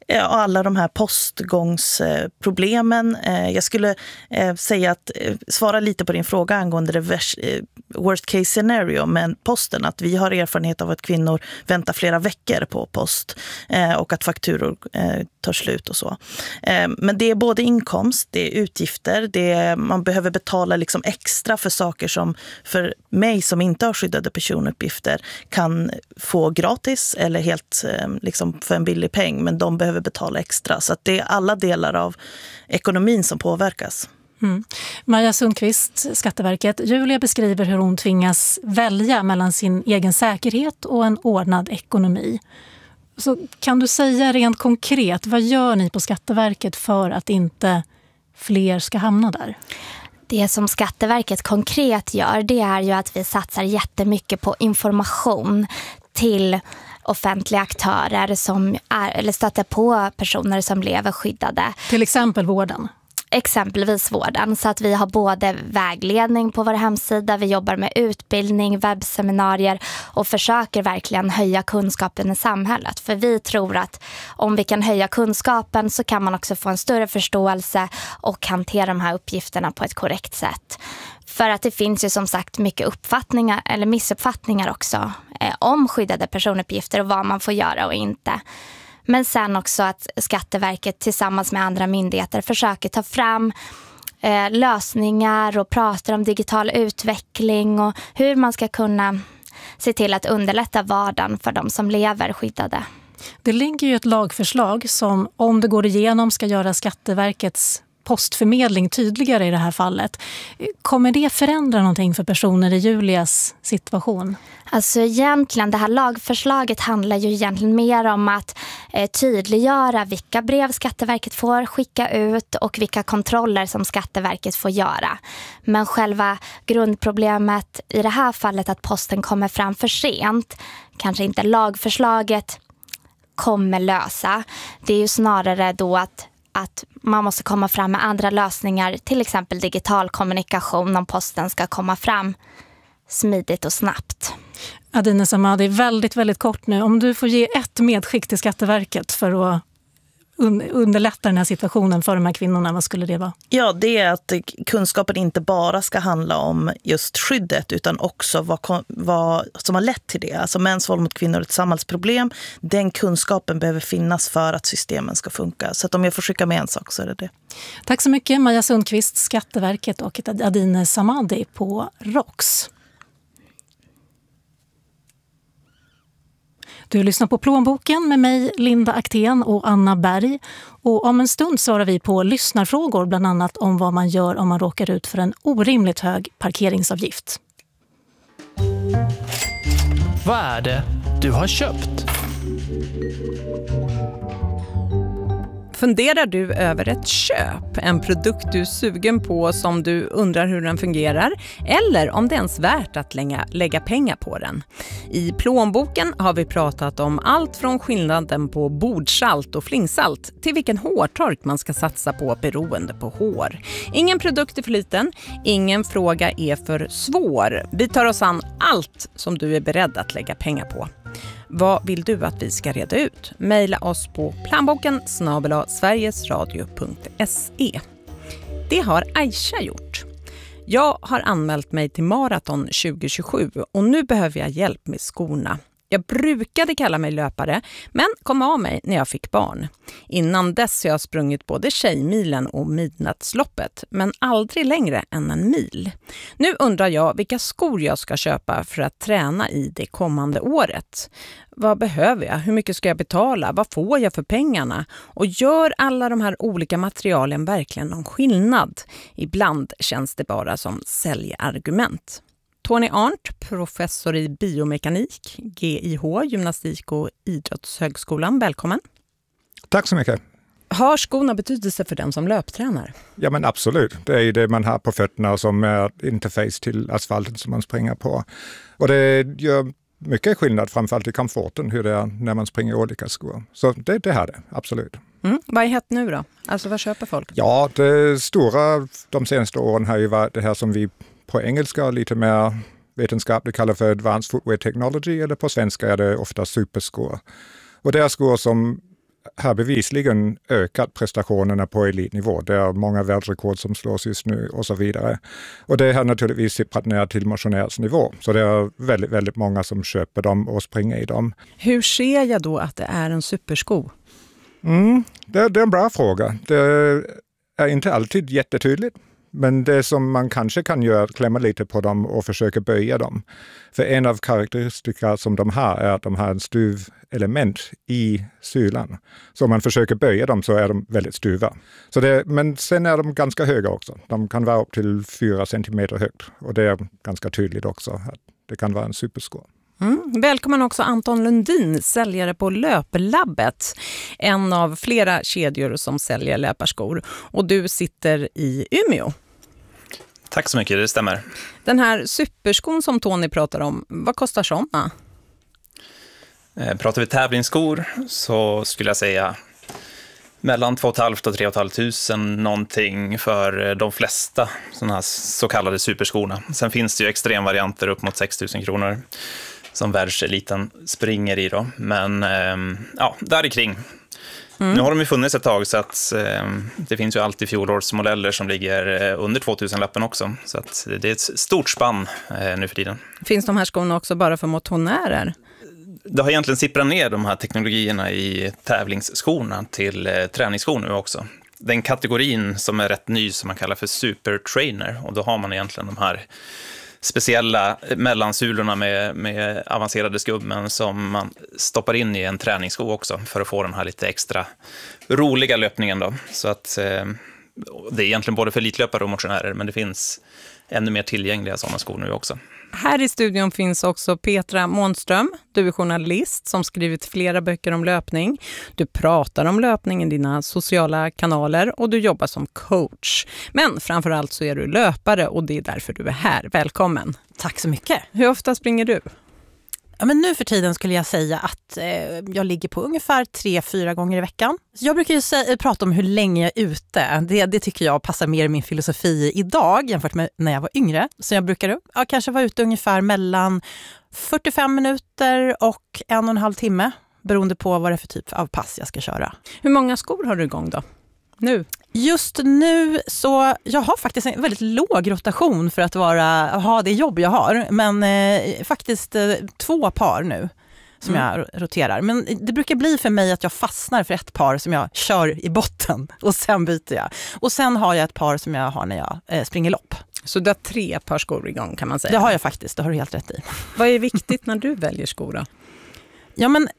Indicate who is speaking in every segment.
Speaker 1: och alla de här postgångsproblemen. Jag skulle säga att svara lite på din fråga angående det worst case scenario med posten. Att vi har erfarenhet av att kvinnor väntar flera veckor på post och att fakturor tar slut och så. Men det är både inkomst, det är utgifter, man behöver betala liksom extra för saker som för mig som inte har skyddade personuppgifter kan få gratis eller helt liksom för en billig peng, men de behöver betala extra. Så att det är alla delar av ekonomin som påverkas.
Speaker 2: Maja Sundqvist, Skatteverket. Julia beskriver hur hon tvingas välja mellan sin egen säkerhet och en ordnad ekonomi. Så kan du säga rent konkret, vad gör ni på Skatteverket för att inte fler ska hamna där?
Speaker 3: Det som Skatteverket konkret gör, det är ju att vi satsar jättemycket på information till offentliga aktörer som eller stöter på personer som lever skyddade.
Speaker 2: Till exempel vården?
Speaker 3: Exempelvis vården, så att vi har både vägledning på vår hemsida, vi jobbar med utbildning, webbseminarier och försöker verkligen höja kunskapen i samhället. För vi tror att om vi kan höja kunskapen så kan man också få en större förståelse och hantera de här uppgifterna på ett korrekt sätt. För att det finns ju som sagt mycket uppfattningar eller missuppfattningar också om skyddade personuppgifter och vad man får göra och inte. Men sen också att Skatteverket tillsammans med andra myndigheter försöker ta fram lösningar och pratar om digital utveckling och hur man ska kunna se till att underlätta vardagen för de som lever skyddade.
Speaker 2: Det ligger ju ett lagförslag som, om det går igenom, ska göra Skatteverkets postförmedling tydligare i det här fallet. Kommer det förändra någonting för personer i Julias situation?
Speaker 3: Alltså egentligen, det här lagförslaget handlar ju egentligen mer om att tydliggöra vilka brev Skatteverket får skicka ut och vilka kontroller som Skatteverket får göra. Men själva grundproblemet i det här fallet, att posten kommer fram för sent, kanske inte lagförslaget kommer lösa. Det är ju snarare då att man måste komma fram med andra lösningar, till exempel digital kommunikation, om posten ska komma fram smidigt och snabbt.
Speaker 2: Adine Samadi, väldigt, väldigt kort nu. Om du får ge ett medskick till Skatteverket för att underlätta den här situationen för de här kvinnorna, vad skulle det vara? Ja, det är att kunskapen inte bara ska handla om just skyddet utan också vad som har lett till det. Alltså mäns våld mot kvinnor är ett samhällsproblem. Den kunskapen behöver finnas för att systemen ska funka. Så att om jag får skicka med en sak så är det det. Tack så mycket Maja Sundqvist, Skatteverket, och Adine Samadi på ROX. Du lyssnar på Plånboken med mig, Linda Aktén och Anna Berg. Och om en stund svarar vi på lyssnarfrågor, bland annat om vad man gör om man råkar ut för en orimligt hög parkeringsavgift.
Speaker 4: Vad är det du har köpt?
Speaker 5: Funderar du över ett köp, en produkt du är sugen på som du undrar hur den fungerar, eller om det är ens värt att lägga pengar på den? I Plånboken har vi pratat om allt från skillnaden på bordsalt och flingsalt till vilken hårtork man ska satsa på beroende på hår. Ingen produkt är för liten, ingen fråga är för svår. Vi tar oss an allt som du är beredd att lägga pengar på. Vad vill du att vi ska reda ut? Maila oss på planboken@sverigesradio.se. Det har Aisha gjort. Jag har anmält mig till maraton 2027 och nu behöver jag hjälp med skorna. Jag brukade kalla mig löpare, men kom av mig när jag fick barn. Innan dess har jag sprungit både Tjejmilen och Midnattsloppet, men aldrig längre än en mil. Nu undrar jag vilka skor jag ska köpa för att träna i det kommande året. Vad behöver jag? Hur mycket ska jag betala? Vad får jag för pengarna? Och gör alla de här olika materialen verkligen någon skillnad? Ibland känns det bara som säljargument. Tony Arndt, professor i biomekanik, GIH, gymnastik och idrottshögskolan. Välkommen.
Speaker 6: Tack så mycket.
Speaker 5: Har skorna betydelse för den som löptränar?
Speaker 6: Ja, men absolut. Det är ju det man har på fötterna som är interface till asfalten som man springer på. Och det gör mycket skillnad, framförallt i komforten, hur det är när man springer olika skor. Så det här är absolut.
Speaker 5: Vad är hett nu då? Alltså vad köper folk?
Speaker 6: Ja, det stora de senaste åren har ju varit det här som vi på engelska lite mer vetenskapligt kallar för advanced footwear technology, eller på svenska är det ofta superskor. Och det är skor som har bevisligen ökat prestationerna på elitnivå. Det är många världsrekord som slås just nu och så vidare. Och det har naturligtvis sipprat ner till motionärsnivå. Så det är väldigt, väldigt många som köper dem och springer i dem.
Speaker 5: Hur ser jag då att det är en supersko?
Speaker 6: Det är en bra fråga. Det är inte alltid jättetydligt. Men det som man kanske kan göra är att klämma lite på dem och försöka böja dem. För en av karaktäristikerna som de har är att de har en stuvelement i sylan. Så om man försöker böja dem så är de väldigt stuva. Men sen är de ganska höga också. De kan vara upp till 4 centimeter högt. Och det är ganska tydligt också att det kan vara en supersko.
Speaker 5: Välkommen också Anton Lundin, säljare på Löplabbet. En av flera kedjor som säljer löparskor. Och du sitter i Umeå.
Speaker 7: Tack så mycket, det stämmer.
Speaker 5: Den här superskon som Tony pratar om, vad kostar sådana?
Speaker 7: Pratar vi tävlingsskor så skulle jag säga mellan 2 500 och 3 500 någonting för de flesta sådana här så kallade superskorna. Sen finns det ju extremvarianter upp mot 6 000 kronor som världseliten springer i då. Men där i kring. Nu har de ju funnits ett tag så att det finns ju alltid fjolårsmodeller som ligger under 2000-lappen också. Så att det är ett stort spann nu för tiden.
Speaker 5: Finns de här skorna också bara för motionärer?
Speaker 7: Det har egentligen sipprat ner de här teknologierna i tävlingsskorna till träningsskor nu också. Den kategorin som är rätt ny som man kallar för supertrainer. Och då har man egentligen de här speciella mellansulorna med avancerade skummen som man stoppar in i en träningssko också för att få den här lite extra roliga löpningen då. Så att det är egentligen både för elitlöpare och motionärer, men det finns ännu mer tillgängliga sådana skor nu också.
Speaker 5: Här i studion finns också Petra Månström. Du är journalist som skrivit flera böcker om löpning. Du pratar om löpning i dina sociala kanaler och du jobbar som coach. Men framförallt så är du löpare och det är därför du är här. Välkommen.
Speaker 8: Tack så mycket.
Speaker 5: Hur ofta springer du?
Speaker 8: Ja, men nu för tiden skulle jag säga att jag ligger på ungefär 3-4 gånger i veckan. Så jag brukar ju prata om hur länge jag är ute. Det tycker jag passar mer i min filosofi idag jämfört med när jag var yngre. Så jag brukar kanske vara ute ungefär mellan 45 minuter och 1,5 timme. Beroende på vad det är för typ av pass jag ska köra.
Speaker 5: Hur många skor har du igång då? Nu?
Speaker 8: Just nu så jag har faktiskt en väldigt låg rotation för att ha det jobb jag har. Men faktiskt 2 par nu som jag roterar. Men det brukar bli för mig att jag fastnar för ett par som jag kör i botten och sen byter jag. Och sen har jag ett par som jag har när jag springer lopp.
Speaker 5: Så du har 3 par skor igång kan man säga?
Speaker 8: Det har jag faktiskt, det har du helt rätt i.
Speaker 5: Vad är viktigt när du väljer skor då?
Speaker 8: Ja, men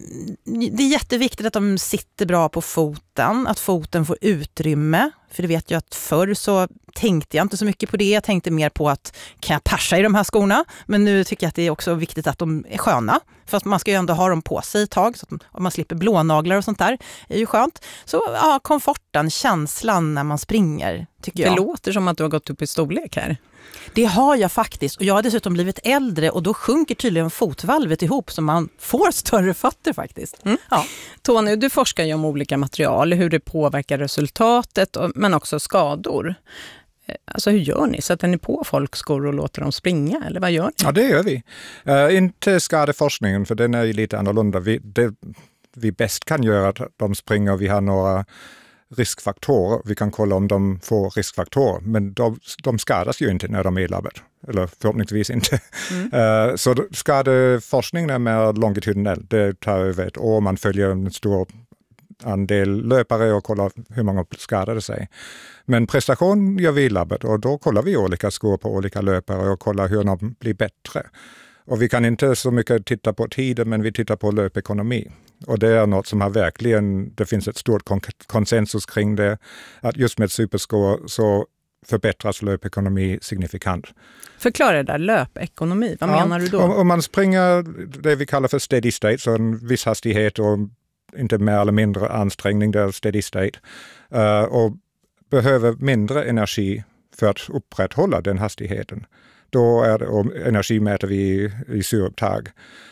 Speaker 8: det är jätteviktigt att de sitter bra på foten, att foten får utrymme. För det vet jag att förr så tänkte jag inte så mycket på det. Jag tänkte mer på att kan jag persa i de här skorna? Men nu tycker jag att det är också viktigt att de är sköna. För att man ska ju ändå ha dem på sig ett tag så att om man slipper blånaglar och sånt där är ju skönt. Så ja, komforten, känslan när man springer tycker jag.
Speaker 5: Det låter som att du har gått upp i storlek här.
Speaker 8: Det har jag faktiskt och jag har dessutom blivit äldre och då sjunker tydligen fotvalvet ihop så man får större fötter faktiskt. Ja.
Speaker 5: Tony, du forskar ju om olika material, hur det påverkar resultatet men också skador. Alltså hur gör ni? Sätter ni på folks skor och låter dem springa eller vad gör ni?
Speaker 6: Ja, det gör vi. Inte skadeforskningen för den är ju lite annorlunda. Vi bäst kan göra att de springer, vi har några riskfaktorer. Vi kan kolla om de får riskfaktorer, men de skadas ju inte när de är i labbet. Eller förhoppningsvis inte. Så skadeforskningen är mer longitudinell. Det tar över ett år. Man följer en stor andel löpare och kollar hur många skadade sig. Men prestation gör vi i labbet och då kollar vi olika skor på olika löpare och kollar hur de blir bättre. Och vi kan inte så mycket titta på tiden, men vi tittar på löpekonomi. Och det är något som har verkligen, det finns ett stort konsensus kring det, att just med superskor så förbättras löpekonomi signifikant.
Speaker 5: Förklara det där, löpekonomi, vad menar du då?
Speaker 6: Om man springer det vi kallar för steady state, så en viss hastighet och inte mer eller mindre ansträngning, det är steady state, och behöver mindre energi för att upprätthålla den hastigheten. Då är det, och energi mäter vi i syreupptag.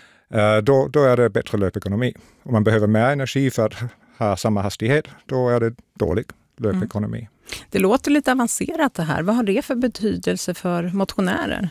Speaker 6: Då är det bättre löpekonomi. Om man behöver mer energi för att ha samma hastighet, då är det dålig löpekonomi.
Speaker 5: Det låter lite avancerat det här. Vad har det för betydelse för motionärer?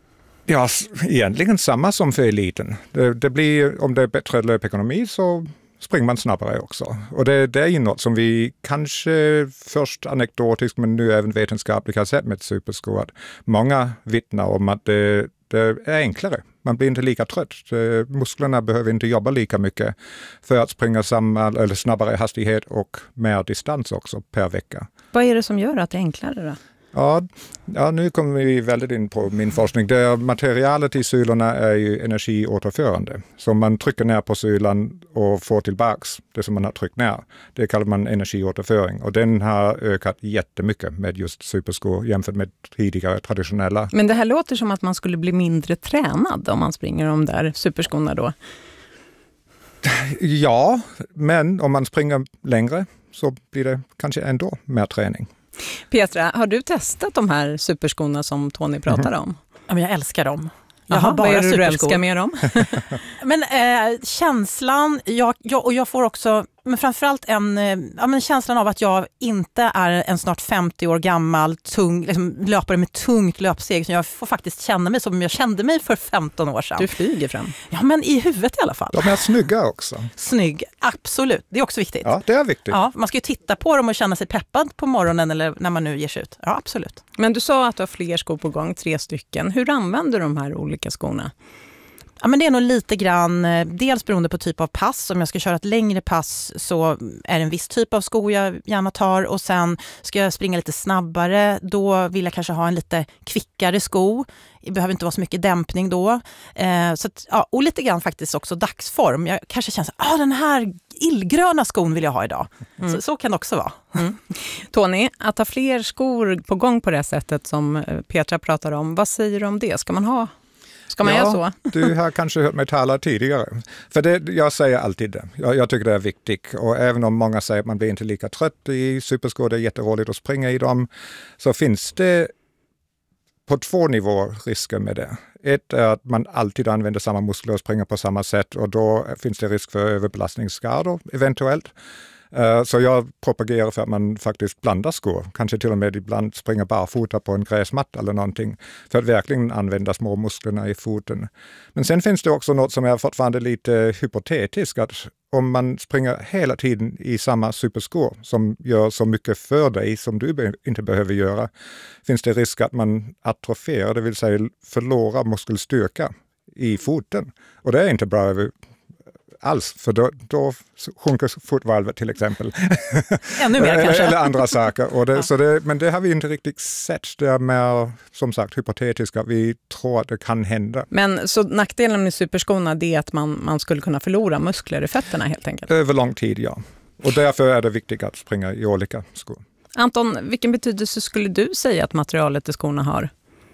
Speaker 6: Ja, egentligen samma som för eliten. Det blir, om det är bättre löpekonomi så springer man snabbare också. Och det är ju något som vi kanske först anekdotiskt men nu även vetenskapligt har sett med superskor. Att många vittnar om att det är enklare. Man blir inte lika trött. Musklerna behöver inte jobba lika mycket för att springa snabbare hastighet och mer distans också per vecka.
Speaker 5: Vad är det som gör att det är enklare då?
Speaker 6: Ja, nu kommer vi väldigt in på min forskning. Materialet i sulorna är ju energiåterförande. Så man trycker ner på sulan och får tillbaks det som man har tryckt ner. Det kallar man energiåterföring. Och den har ökat jättemycket med just superskor jämfört med tidigare traditionella.
Speaker 5: Men det här låter som att man skulle bli mindre tränad om man springer de där superskorna då.
Speaker 6: Ja, men om man springer längre så blir det kanske ändå mer träning.
Speaker 5: Petra, har du testat de här superskorna som Tony pratar om?
Speaker 8: Ja, men jag älskar dem.
Speaker 5: Jag har bara superskor. Vad är det du älskar med dem?
Speaker 8: Men känslan, jag får också, men framförallt känslan av att jag inte är en snart 50 år gammal löpare med tungt löpsteg. Så jag får faktiskt känna mig som jag kände mig för 15 år sedan.
Speaker 5: Du flyger fram.
Speaker 8: Ja, men i huvudet i alla fall.
Speaker 6: De är snygga också.
Speaker 8: Snygg, absolut. Det är också viktigt.
Speaker 6: Ja, det är viktigt.
Speaker 8: Ja, man ska ju titta på dem och känna sig peppad på morgonen eller när man nu ger sig ut. Ja, absolut.
Speaker 5: Men du sa att du har fler skor på gång, 3 stycken. Hur använder du de här olika skorna?
Speaker 8: Ja, men det är nog lite grann, dels beroende på typ av pass. Om jag ska köra ett längre pass så är det en viss typ av sko jag gärna tar. Och sen ska jag springa lite snabbare, då vill jag kanske ha en lite kvickare sko. Det behöver inte vara så mycket dämpning då. Och lite grann faktiskt också dagsform. Jag kanske känner att den här illgröna skon vill jag ha idag. Så kan det också vara.
Speaker 5: Tony, att ha fler skor på gång på det sättet som Petra pratar om, vad säger du om det? Ska man göra så?
Speaker 6: Du har kanske hört mig tala tidigare. För jag säger alltid det. Jag tycker det är viktigt. Och även om många säger att man blir inte lika trött i superskor, det är jätteroligt att springa i dem, så finns det på 2 nivåer risker med det. Ett är att man alltid använder samma muskler och springer på samma sätt, och då finns det risk för överbelastningsskador eventuellt. Så jag propagerar för att man faktiskt blandar skor. Kanske till och med ibland springer barfota på en gräsmatta eller någonting. För att verkligen använda små musklerna i foten. Men sen finns det också något som är fortfarande lite hypotetiskt. Att om man springer hela tiden i samma superskor som gör så mycket för dig som du inte behöver göra, finns det risk att man atroferar, det vill säga förlorar muskelstyrka i foten. Och det är inte bra alls, för då sjunker fotvalvet till exempel.
Speaker 8: Ännu mer kanske.
Speaker 6: Eller andra saker. Men det har vi inte riktigt sett. Det är mer, som sagt, hypotetiska. Vi tror att det kan hända.
Speaker 5: Men så nackdelen med superskorna är att man skulle kunna förlora muskler i fötterna helt enkelt?
Speaker 6: Över lång tid, ja. Och därför är det viktigt att springa i olika skor.
Speaker 5: Anton, vilken betydelse skulle du säga att materialet i skorna har?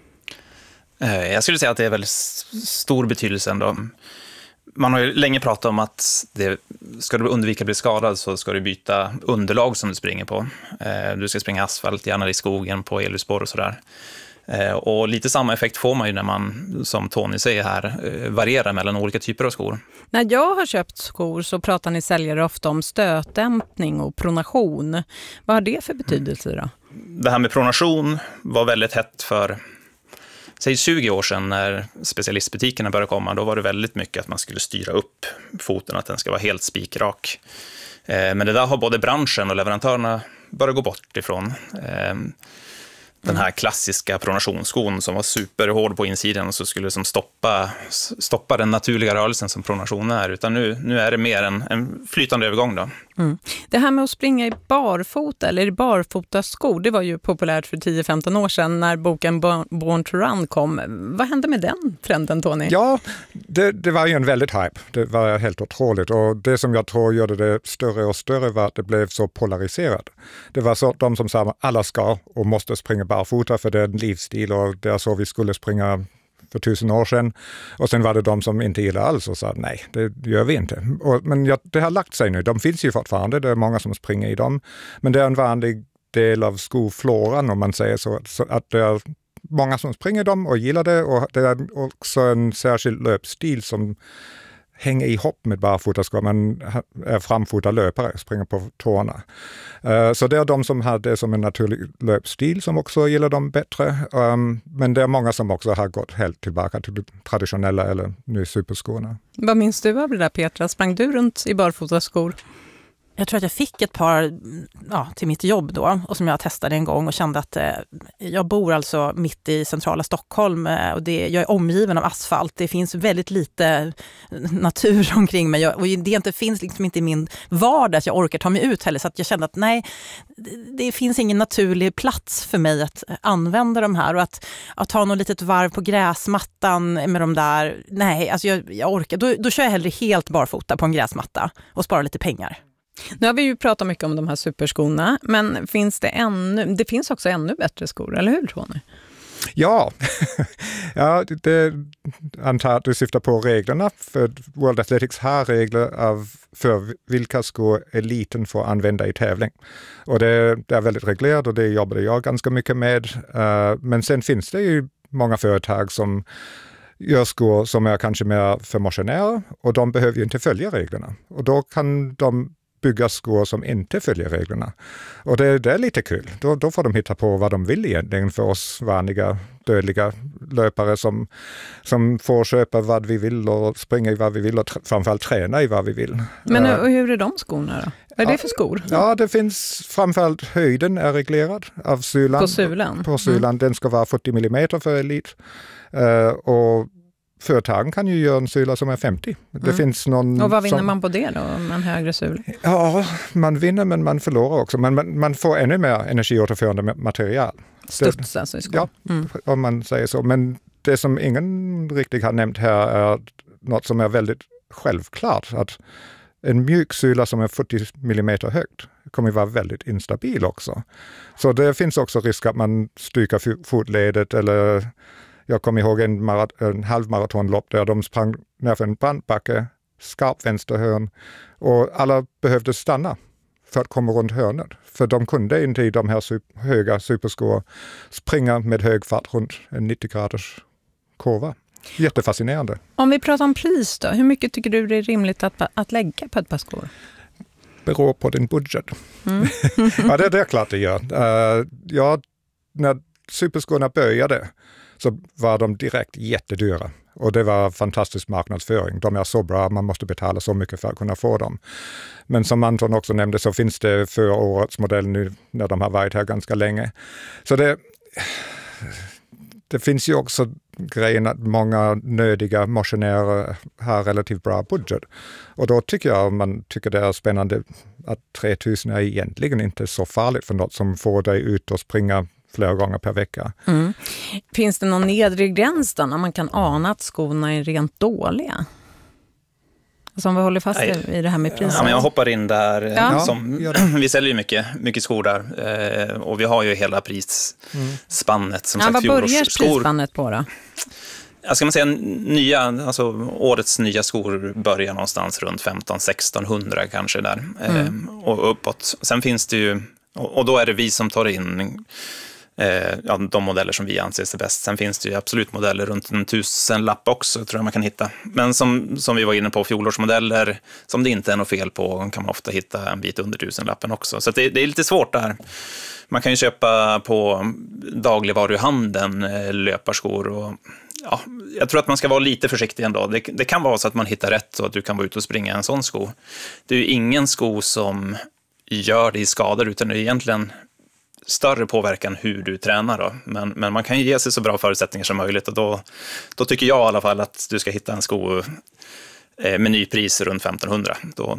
Speaker 7: Jag skulle säga att det är väldigt stor betydelse ändå. Man har ju länge pratat om att ska du undvika att bli skadad så ska du byta underlag som du springer på. Du ska springa asfalt, gärna i skogen, på elljusspår och sådär. Och lite samma effekt får man ju när man, som Tony säger här, varierar mellan olika typer av skor.
Speaker 5: När jag har köpt skor så pratar ni säljare ofta om stötdämpning och pronation. Vad har det för betydelse då?
Speaker 7: Det här med pronation var väldigt hett för... Säg 20 år sedan när specialistbutikerna började komma, då var det väldigt mycket att man skulle styra upp foten, att den ska vara helt spikrak. Men det där har både branschen och leverantörerna börjat gå bort ifrån. Den här klassiska pronationsskon som var superhård på insidan och så skulle som stoppa den naturliga rörelsen som pronation är. Utan nu är det mer en flytande övergång då.
Speaker 5: Det här med att springa i barfota eller i barfotaskor, det var ju populärt för 10-15 år sedan när boken Born to Run kom. Vad hände med den trenden, Tony?
Speaker 6: Ja, det var ju en väldigt hype. Det var helt otroligt. Och det som jag tror gjorde det större och större var att det blev så polariserat. Det var så de som sa att alla ska och måste springa barfota för det är en livsstil och det är så vi skulle springa för 1000 år sedan. Och sen var det de som inte gillade alls och sa nej, det gör vi inte. Men det har lagt sig nu. De finns ju fortfarande. Det är många som springer i dem. Men det är en vanlig del av skofloran om man säger så. Att det är många som springer dem och gillar det. Och det är också en särskild löpstil som hänga ihop med barfotaskor. Man är framfota löpare, springer på tårna. Så det är de som har det som en naturlig löpstil som också gillar dem bättre. Men det är många som också har gått helt tillbaka till de traditionella eller nu superskorna.
Speaker 5: Vad minns du av det där, Petra? Sprang du runt i barfotaskor?
Speaker 8: Jag tror att jag fick ett par till mitt jobb då, och som jag testade en gång och kände att jag bor alltså mitt i centrala Stockholm och jag är omgiven av asfalt. Det finns väldigt lite natur omkring mig och det finns liksom inte i min vardag att jag orkar ta mig ut heller, så att jag kände att nej, det finns ingen naturlig plats för mig att använda de här, och att ta något litet varv på gräsmattan med de där, nej, alltså jag orkar. Då kör jag hellre helt barfota på en gräsmatta och sparar lite pengar.
Speaker 5: Nu har vi ju pratat mycket om de här superskorna, men det finns också ännu bättre skor, eller hur, Tony?
Speaker 6: Ja, det antar att du syftar på reglerna. För World Athletics har regler för vilka skor eliten får använda i tävling. Och det är väldigt reglerat och det jobbade jag ganska mycket med. Men sen finns det ju många företag som gör skor som är kanske mer för motionärer, och de behöver ju inte följa reglerna. Och då kan de bygga skor som inte följer reglerna. Och det är lite kul. Då får de hitta på vad de vill egentligen för oss vanliga dödliga löpare som får köpa vad vi vill och springa i vad vi vill och framförallt träna i vad vi vill.
Speaker 5: Men hur är de skorna då? Vad är det för skor?
Speaker 6: Ja, det finns framförallt höjden är reglerad av sulan.
Speaker 5: På sulan?
Speaker 6: På sulan. Den ska vara 40 mm för elit. Och företagen kan ju göra en sula som är 50. Det finns någon. Och
Speaker 5: vad vinner man på det då, med en högre sula?
Speaker 6: Ja, man vinner men man förlorar också. Men man får ännu mer energiåterförande material.
Speaker 5: Studs alltså i skor.
Speaker 6: Ja, om man säger så. Men det som ingen riktigt har nämnt här är något som är väldigt självklart. Att en mjuk sula som är 40 mm högt kommer att vara väldigt instabil också. Så det finns också risk att man stryker fotledet eller. Jag kommer ihåg en halvmaratonlopp där de sprang ner för en brantbacke, skarp vänsterhörn, och alla behövde stanna för att komma runt hörnet. För de kunde inte i de här höga superskor springa med hög fart runt en 90-graders kurva. Jättefascinerande.
Speaker 5: Om vi pratar om pris då, hur mycket tycker du det är rimligt att lägga på ett par skor?
Speaker 6: Beror på din budget. Ja, det är klart det gör. När superskorna började så var de direkt jättedyra. Och det var fantastisk marknadsföring. De är så bra, man måste betala så mycket för att kunna få dem. Men som Anton också nämnde så finns det för årets modell nu när de har varit här ganska länge. Så det finns ju också grejen att många nödiga motionärer har relativt bra budget. Och då tycker jag, om man tycker det är spännande, att 3000 är egentligen inte så farligt för något som får dig ut och springa flera gånger per vecka.
Speaker 5: Finns det någon nedre gräns då när man kan ana att skorna är rent dåliga? Alltså om vi håller fast i det här med priset.
Speaker 7: Ja, men jag hoppar in där. Vi säljer ju mycket skor där. Och vi har ju hela prisspannet. Som sagt,
Speaker 5: vad börjar prisspannet på då?
Speaker 7: Jag ska man säga årets nya skor börjar någonstans runt 1500-1600 kanske där. Och uppåt. Sen finns det ju, och då är det vi som tar in de modeller som vi anser är bäst. Sen finns det ju absolut modeller runt 1000-lapp också, tror jag man kan hitta. Men som vi var inne på, fjolårsmodeller som det inte är något fel på kan man ofta hitta en bit under 1000-lappen också. Så det är lite svårt där. Man kan ju köpa på dagligvaruhandeln löparskor och jag tror att man ska vara lite försiktig ändå. Det kan vara så att man hittar rätt så att du kan vara ute och springa en sån sko. Det är ju ingen sko som gör det i skador, utan det är egentligen större påverkan hur du tränar då. Men man kan ju ge sig så bra förutsättningar som möjligt, och då tycker jag i alla fall att du ska hitta en sko med nypris runt 1500.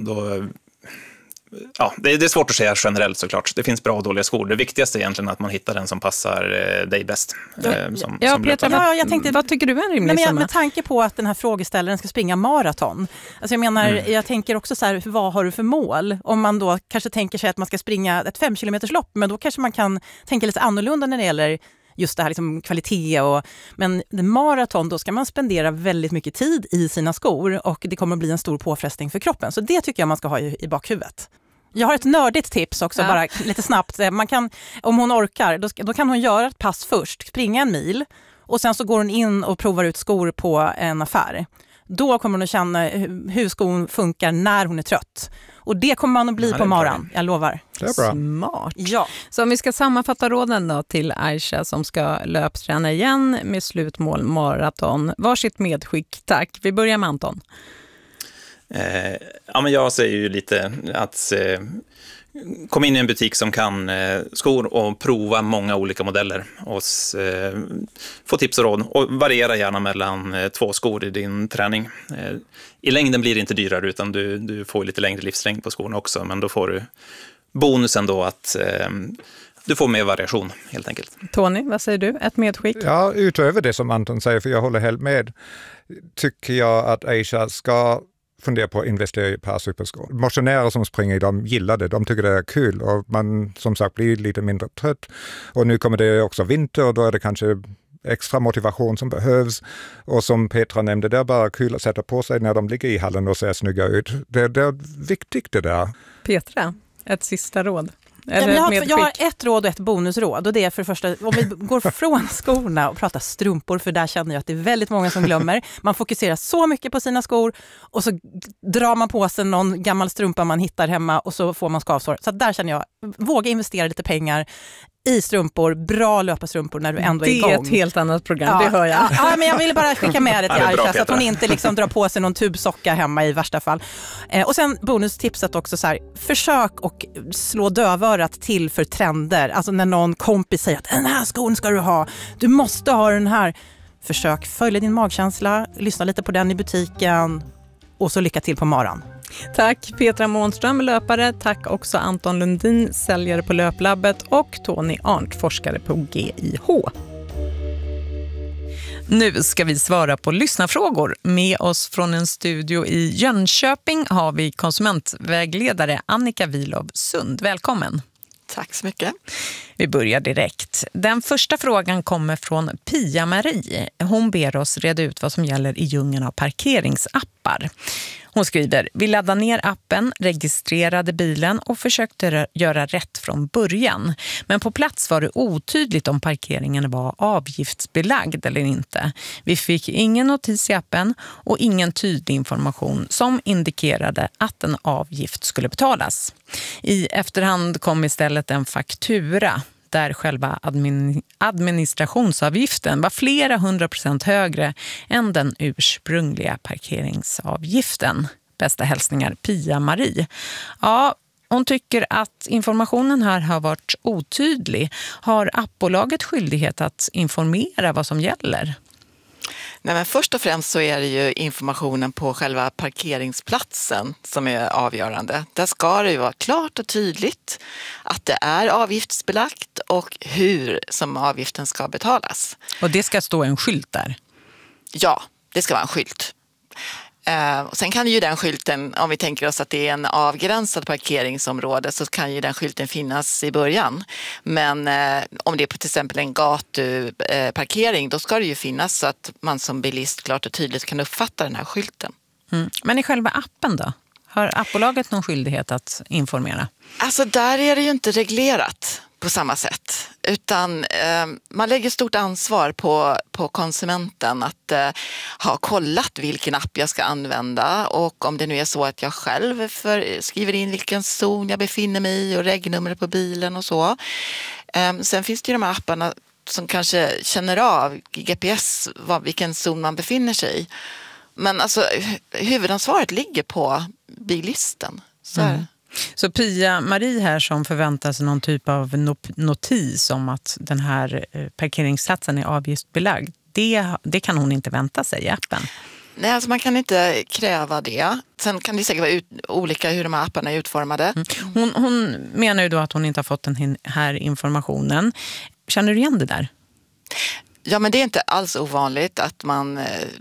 Speaker 7: Det är svårt att säga generellt såklart. Det finns bra och dåliga skor. Det viktigaste är egentligen att man hittar den som passar dig bäst.
Speaker 5: Petra, jag tänkte, vad tycker du är en rimlig summa?
Speaker 8: Med tanke på att den här frågeställaren ska springa maraton. Alltså jag menar, jag tänker också så här, vad har du för mål? Om man då kanske tänker sig att man ska springa ett 5 kilometerslopp, men då kanske man kan tänka lite annorlunda när det gäller just det här liksom kvalitet. Men maraton, då ska man spendera väldigt mycket tid i sina skor och det kommer att bli en stor påfrestning för kroppen. Så det tycker jag man ska ha i bakhuvudet. Jag har ett nördigt tips också, bara lite snabbt. Man kan, om hon orkar, då kan hon göra ett pass först, springa en mil och sen så går hon in och provar ut skor på en affär. Då kommer hon att känna hur skon funkar när hon är trött. Och det kommer man att bli på morgonen, jag lovar.
Speaker 6: Det är bra.
Speaker 5: Smart.
Speaker 8: Ja.
Speaker 5: Så om vi ska sammanfatta råden då till Aisha som ska löpträna igen med slutmål maraton. Varsitt medskick, tack. Vi börjar med Anton.
Speaker 7: Men jag säger ju lite att kom in i en butik som kan skor och prova många olika modeller och få tips och råd och variera gärna mellan 2 skor i din träning. I längden blir det inte dyrare utan du får lite längre livslängd på skorna också, men då får du bonusen då att du får mer variation helt enkelt.
Speaker 5: Tony, vad säger du? Ett medskick?
Speaker 6: Ja, utöver det som Anton säger, för jag håller helt med, tycker jag att Aisha ska fundera på att investera i ett par superskor. Motionärer som springer, de gillar det. De tycker det är kul och man som sagt blir lite mindre trött. Och nu kommer det också vinter och då är det kanske extra motivation som behövs. Och som Petra nämnde, det är bara kul att sätta på sig när de ligger i hallen och ser snygga ut. Det är viktigt det där.
Speaker 5: Petra, ett sista råd.
Speaker 8: Jag har ett råd och ett bonusråd och det är för det första, om vi går från skorna och pratar strumpor, för där känner jag att det är väldigt många som glömmer. Man fokuserar så mycket på sina skor och så drar man på sig någon gammal strumpa man hittar hemma och så får man skavsår. Så där känner jag, våga investera lite pengar i strumpor, bra löparstrumpor när du ändå är igång.
Speaker 5: Det är ett helt annat program, det hör jag.
Speaker 8: Ja, men jag ville bara skicka med det till Aisha så att hon inte liksom drar på sig någon tubsocka hemma i värsta fall. Och sen bonustipset också så här, försök och slå dövörat till för trender. Alltså när någon kompis säger att den här skon ska du måste ha den här. Försök följa din magkänsla, lyssna lite på den i butiken och så lycka till på morgonen.
Speaker 5: Tack Petra Månström, löpare. Tack också Anton Lundin, säljare på Löplabbet, och Tony Arndt, forskare på GIH. Nu ska vi svara på lyssnarfrågor. Med oss från en studio i Jönköping har vi konsumentvägledare Annika Wilov Sund. Välkommen.
Speaker 9: Tack så mycket.
Speaker 5: Vi börjar direkt. Den första frågan kommer från Pia-Marie. Hon ber oss reda ut vad som gäller i djungeln av parkeringsappar. Hon skriver: vi laddade ner appen, registrerade bilen och försökte göra rätt från början. Men på plats var det otydligt om parkeringen var avgiftsbelagd eller inte. Vi fick ingen notis i appen och ingen tydlig information som indikerade att en avgift skulle betalas. I efterhand kom istället en faktura där själva administrationsavgiften var flera 100% högre än den ursprungliga parkeringsavgiften. Bästa hälsningar, Pia-Marie. Ja, hon tycker att informationen här har varit otydlig. Har appbolaget skyldighet att informera vad som gäller?
Speaker 9: Nej, men först och främst så är det ju informationen på själva parkeringsplatsen som är avgörande. Där ska det ju vara klart och tydligt att det är avgiftsbelagt och hur som avgiften ska betalas.
Speaker 5: Och det ska stå en skylt där?
Speaker 9: Ja, det ska vara en skylt. Och sen kan ju den skylten, om vi tänker oss att det är en avgränsad parkeringsområde, så kan ju den skylten finnas i början. Men om det är på till exempel en gatuparkering, då ska det ju finnas så att man som bilist klart och tydligt kan uppfatta den här skylten.
Speaker 5: Mm. Men i själva appen då? Har appbolaget någon skyldighet att informera?
Speaker 9: Alltså där är det ju inte reglerat på samma sätt. Utan man lägger stort ansvar på konsumenten att ha kollat vilken app jag ska använda, och om det nu är så att jag själv skriver in vilken zon jag befinner mig i och regnumret på bilen och så. Sen finns det ju de här apparna som kanske känner av GPS vilken zon man befinner sig i. Men alltså huvudansvaret ligger på bilisten.
Speaker 5: Så Pia-Marie här som förväntar sig någon typ av notis om att den här parkeringssatsen är avgiftsbelagd, det kan hon inte vänta sig i appen?
Speaker 9: Nej, alltså man kan inte kräva det. Sen kan det säkert vara olika hur de här apparna är utformade.
Speaker 5: Hon menar ju då att hon inte har fått den här informationen. Känner du igen det där?
Speaker 9: Ja, men det är inte alls ovanligt att man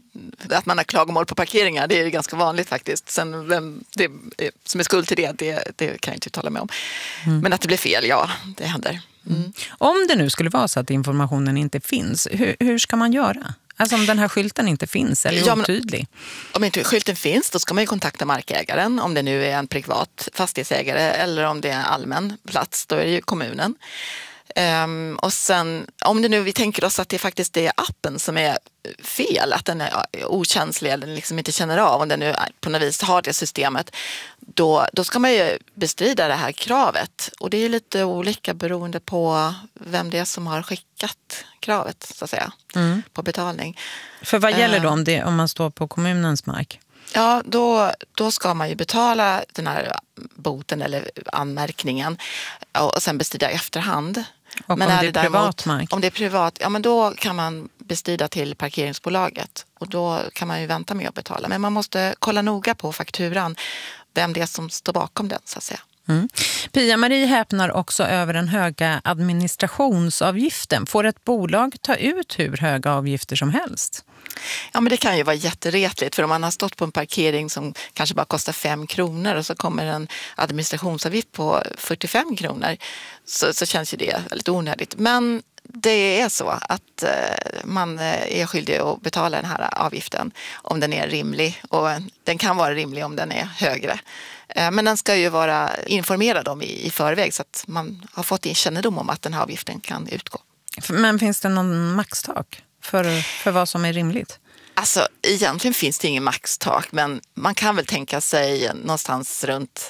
Speaker 9: har klagomål på parkeringar. Det är ganska vanligt faktiskt. Sen vem det som är skuld till det kan jag inte uttala mig om. Men att det blir fel, ja, det händer.
Speaker 5: Om det nu skulle vara så att informationen inte finns, hur ska man göra? Alltså om den här skylten inte finns eller är otydlig?
Speaker 9: Om inte skylten finns, då ska man ju kontakta markägaren. Om det nu är en privat fastighetsägare eller om det är en allmän plats, då är det ju kommunen. Och sen, om det nu vi tänker oss att det faktiskt är appen som är fel, att den är okänslig eller liksom inte känner av, om den nu på något vis har det systemet, då ska man ju bestrida det här kravet. Och det är lite olika beroende på vem det är som har skickat kravet, så att säga, på betalning.
Speaker 5: För vad gäller då om man står på kommunens mark?
Speaker 9: Ja, då ska man ju betala den här boten eller anmärkningen och sen bestrida i efterhand.
Speaker 5: Och men om det är privat mark?
Speaker 9: Om det är privat, ja men då kan man bestrida till parkeringsbolaget och då kan man ju vänta med att betala. Men man måste kolla noga på fakturan vem det är som står bakom den, så att säga.
Speaker 5: Pia-Marie häpnar också över den höga administrationsavgiften. Får ett bolag ta ut hur höga avgifter som helst?
Speaker 9: Ja, men det kan ju vara jätteretligt, för om man har stått på en parkering som kanske bara kostar 5 kronor och så kommer en administrationsavgift på 45 kronor så känns ju det väldigt onödigt. Men det är så att man är skyldig att betala den här avgiften om den är rimlig, och den kan vara rimlig om den är högre. Men den ska ju vara informerad om i förväg så att man har fått kännedom om att den här avgiften kan utgå.
Speaker 5: Men finns det någon maxtak för vad som är rimligt?
Speaker 9: Alltså egentligen finns det ingen maxtak, men man kan väl tänka sig någonstans runt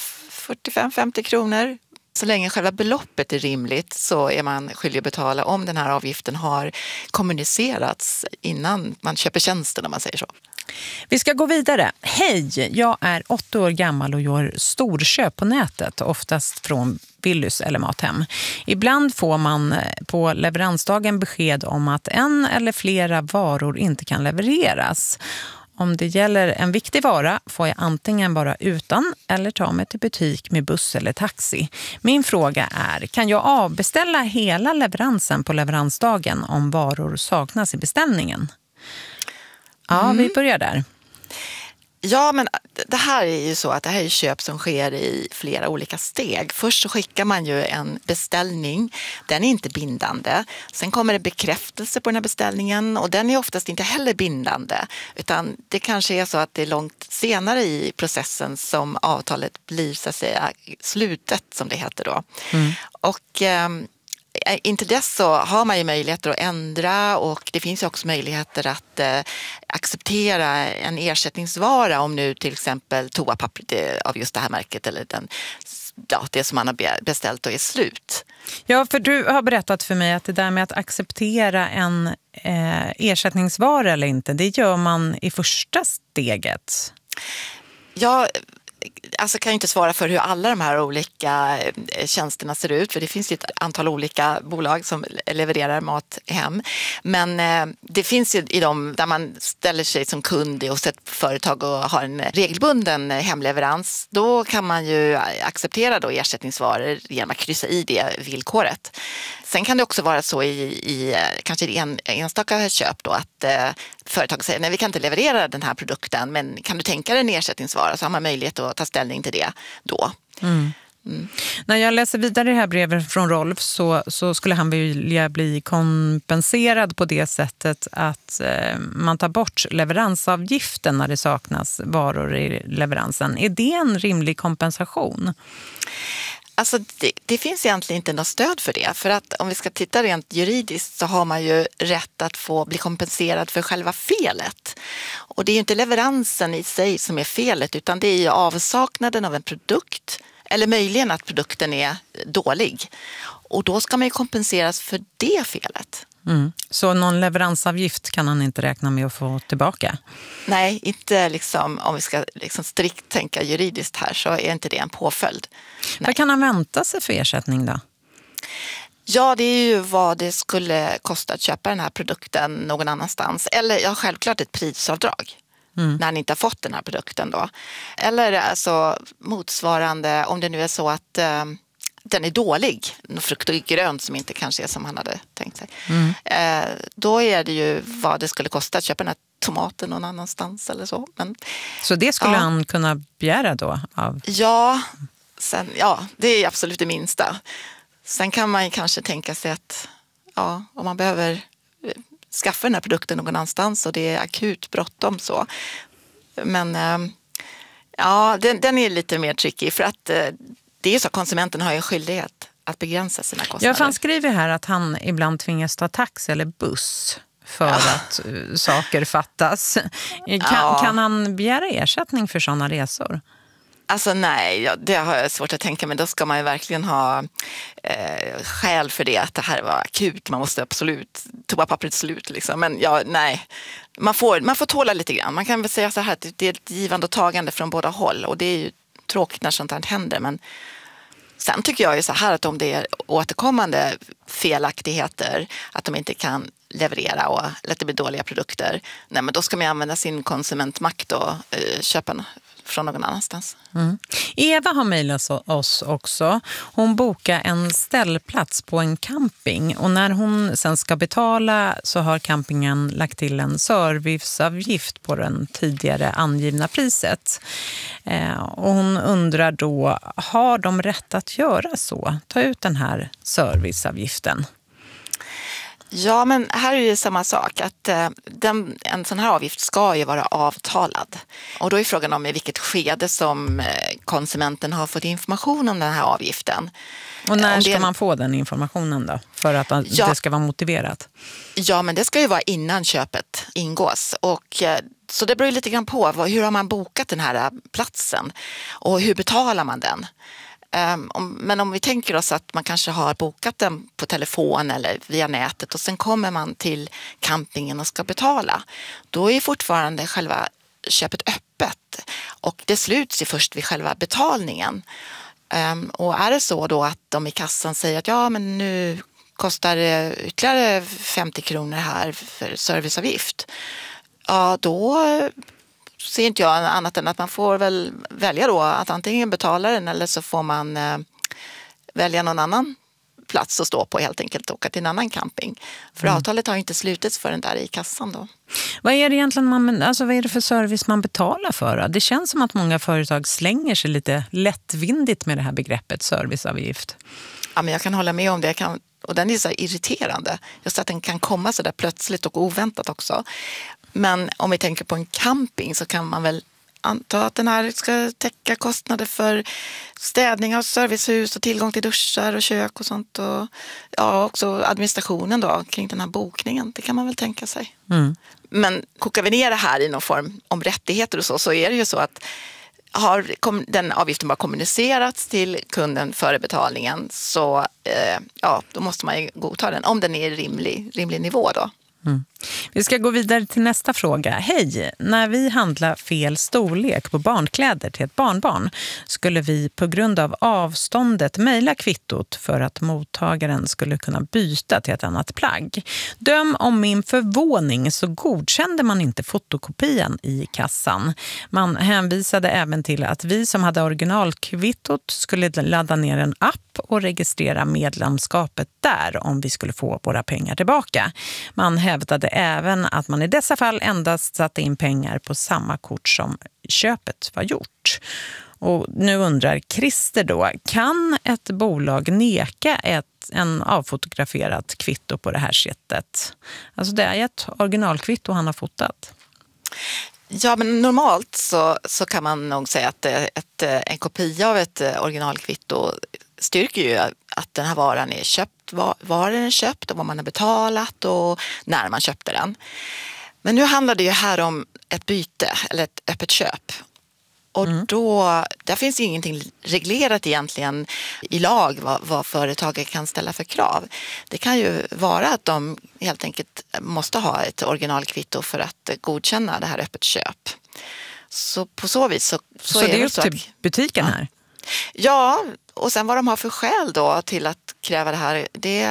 Speaker 9: 45-50 kronor. Så länge själva beloppet är rimligt så är man skyldig att betala om den här avgiften har kommunicerats innan man köper tjänsten, om man säger så.
Speaker 5: Vi ska gå vidare. Hej, jag är 8 år gammal och gör storköp på nätet, oftast från Willys eller Mathem. Ibland får man på leveransdagen besked om att en eller flera varor inte kan levereras. Om det gäller en viktig vara får jag antingen vara utan eller ta mig till butik med buss eller taxi. Min fråga är, kan jag avbeställa hela leveransen på leveransdagen om varor saknas i beställningen? Ja, vi börjar där.
Speaker 9: Ja, men det här är ju så att det här är köp som sker i flera olika steg. Först så skickar man ju en beställning. Den är inte bindande. Sen kommer det bekräftelse på den här beställningen och den är oftast inte heller bindande. Utan det kanske är så att det är långt senare i processen som avtalet blir, så att säga, slutet, som det heter då. Och inte dess så har man ju möjligheter att ändra, och det finns ju också möjligheter att acceptera en ersättningsvara om nu till exempel toapappret av just det här märket eller det som man har beställt och är slut.
Speaker 5: Ja, för du har berättat för mig att det där med att acceptera en ersättningsvara eller inte, det gör man i första steget.
Speaker 9: Ja, alltså kan jag inte svara för hur alla de här olika tjänsterna ser ut, för det finns ju ett antal olika bolag som levererar mat hem. Men det finns ju i dem där man ställer sig som kund hos ett företag och har en regelbunden hemleverans. Då kan man ju acceptera då ersättningsvaror genom att kryssa i det villkoret. Sen kan det också vara så i kanske en enstaka köp då att företag säger nej, vi kan inte leverera den här produkten, men kan du tänka dig en ersättningsvara, så har man möjlighet att ta ställning till det då.
Speaker 5: När jag läser vidare det här brevet från Rolf så skulle han vilja bli kompenserad på det sättet att man tar bort leveransavgiften när det saknas varor i leveransen. Är det en rimlig kompensation?
Speaker 9: Alltså det finns egentligen inte något stöd för det. För att om vi ska titta rent juridiskt så har man ju rätt att få bli kompenserad för själva felet. Och det är ju inte leveransen i sig som är felet, utan det är ju avsaknaden av en produkt eller möjligen att produkten är dålig. Och då ska man ju kompenseras för det felet.
Speaker 5: Så någon leveransavgift kan han inte räkna med att få tillbaka?
Speaker 9: Nej, inte liksom, om vi ska liksom strikt tänka juridiskt här, så är inte det en påföljd. Nej.
Speaker 5: Vad kan han vänta sig för ersättning då?
Speaker 9: Ja, det är ju vad det skulle kosta att köpa den här produkten någon annanstans. Eller ja, självklart ett prisavdrag. När han inte har fått den här produkten då. Eller alltså motsvarande, om det nu är så att den är dålig, frukt och grönt som inte kanske är som han hade tänkt sig. Då är det ju vad det skulle kosta att köpa den här tomaten någon annanstans eller så. Men,
Speaker 5: så det skulle han kunna begära då?
Speaker 9: Ja, det är absolut det minsta. Sen kan man kanske tänka sig att om man behöver skaffa den här produkten någon annanstans och det är akut bråttom så. Men den är lite mer tricky, för att det är ju så att konsumenten har en skyldighet att begränsa sina kostnader.
Speaker 5: Ja, för han skriver här att han ibland tvingas ta taxi eller buss för att saker fattas. Kan han begära ersättning för sådana resor?
Speaker 9: Alltså nej, det har jag svårt att tänka, men då ska man ju verkligen ha skäl för det, att det här var akut, man måste absolut toapappret slut liksom. Men nej, man får tåla lite grann. Man kan väl säga så här att det är ett givande och tagande från båda håll, och det är ju tråkigt när sånt här händer, men sen tycker jag ju så här att om det är återkommande felaktigheter, att de inte kan leverera och att det blir dåliga produkter, nej, men då ska man använda sin konsumentmakt och köpa från någon annanstans.
Speaker 5: Eva har mejlat oss också. Hon bokar en ställplats på en camping, och när hon sen ska betala så har campingen lagt till en serviceavgift på den tidigare angivna priset. Och hon undrar då, har de rätt att göra så? Ta ut den här serviceavgiften.
Speaker 9: Ja, men här är det samma sak, att en sån här avgift ska ju vara avtalad. Och då är frågan om i vilket skede som konsumenten har fått information om den här avgiften.
Speaker 5: Och när ska man få den informationen då? För att det ska vara motiverat?
Speaker 9: Ja, men det ska ju vara innan köpet ingås. Och så det beror ju lite grann på hur har man bokat den här platsen och hur betalar man den. Men om vi tänker oss att man kanske har bokat den på telefon eller via nätet och sen kommer man till campingen och ska betala, då är fortfarande själva köpet öppet och det sluts ju först vid själva betalningen. Och är det så då att de i kassan säger att ja, men nu kostar det ytterligare 50 kronor här för serviceavgift, ja då ser inte jag annat än att man får väl välja då att antingen betala den eller så får man välja någon annan plats att stå på, helt enkelt åka till en annan camping. För avtalet har ju inte slutits förrän där i kassan då.
Speaker 5: Vad är det egentligen vad är det för service man betalar för? Det känns som att många företag slänger sig lite lättvindigt med det här begreppet serviceavgift.
Speaker 9: Ja, men jag kan hålla med om det. Och den är så irriterande. Just att den kan komma så där plötsligt och oväntat också. Men om vi tänker på en camping så kan man väl anta att den här ska täcka kostnader för städning av servicehus och tillgång till duschar och kök och sånt. Och ja, också administrationen då kring den här bokningen. Det kan man väl tänka sig. Men kokar vi ner det här i någon form om rättigheter och så är det ju så att har den avgiften bara kommunicerats till kunden före betalningen så då måste man ju godta den om den är i rimlig nivå då.
Speaker 5: Vi ska gå vidare till nästa fråga. Hej, när vi handlar fel storlek på barnkläder till ett barnbarn skulle vi på grund av avståndet mejla kvittot för att mottagaren skulle kunna byta till ett annat plagg. Döm om min förvåning så godkände man inte fotokopian i kassan. Man hänvisade även till att vi som hade originalkvittot skulle ladda ner en app och registrera medlemskapet där om vi skulle få våra pengar tillbaka. Man hävdade även att man i dessa fall endast satte in pengar på samma kort som köpet var gjort. Och nu undrar Christer då, kan ett bolag neka en avfotograferat kvitto på det här sättet? Alltså det är ett originalkvitto han har fotat.
Speaker 9: Ja, men normalt så kan man nog säga att en kopia av ett originalkvitto styrker ju att den här varan är köpt, var den är köpt och vad man har betalat och när man köpte den. Men nu handlar det ju här om ett byte eller ett öppet köp. Och där finns ju ingenting reglerat egentligen i lag vad företaget kan ställa för krav. Det kan ju vara att de helt enkelt måste ha ett originalkvitto för att godkänna det här öppet köp. Så på så vis så är
Speaker 5: det upp till butiken här?
Speaker 9: Ja, och sen vad de har för skäl då till att kräva det här,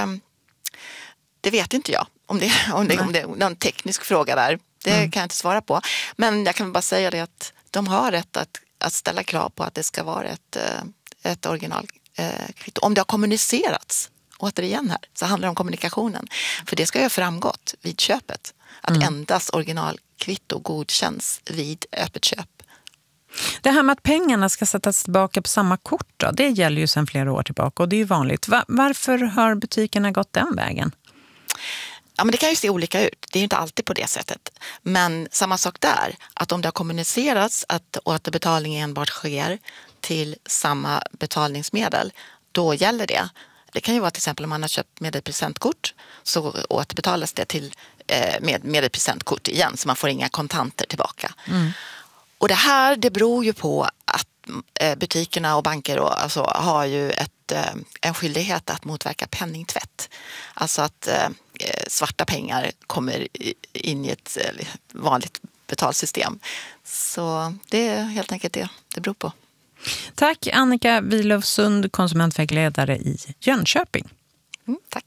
Speaker 9: det vet inte jag. Om det är någon teknisk fråga där, det kan jag inte svara på. Men jag kan bara säga det att de har rätt att ställa krav på att det ska vara ett originalkvitto. Om det har kommunicerats, återigen här, så handlar det om kommunikationen. För det ska ju ha framgått vid köpet att endast originalkvitto godkänns vid öppet köp.
Speaker 5: Det här med att pengarna ska sättas tillbaka på samma kort då, det gäller ju sedan flera år tillbaka och det är ju vanligt. Varför har butikerna gått den vägen?
Speaker 9: Ja, men det kan ju se olika ut. Det är ju inte alltid på det sättet. Men samma sak där, att om det har kommunicerats och att betalningen enbart sker till samma betalningsmedel, då gäller det. Det kan ju vara till exempel om man har köpt med ett presentkort så återbetalas det med ett presentkort igen så man får inga kontanter tillbaka. Och det beror ju på att butikerna och banker har ju en skyldighet att motverka penningtvätt. Alltså att svarta pengar kommer in i ett vanligt betalsystem. Så det är helt enkelt det beror på.
Speaker 5: Tack Annika Wilofsund, konsumentvägledare i Jönköping.
Speaker 9: Tack.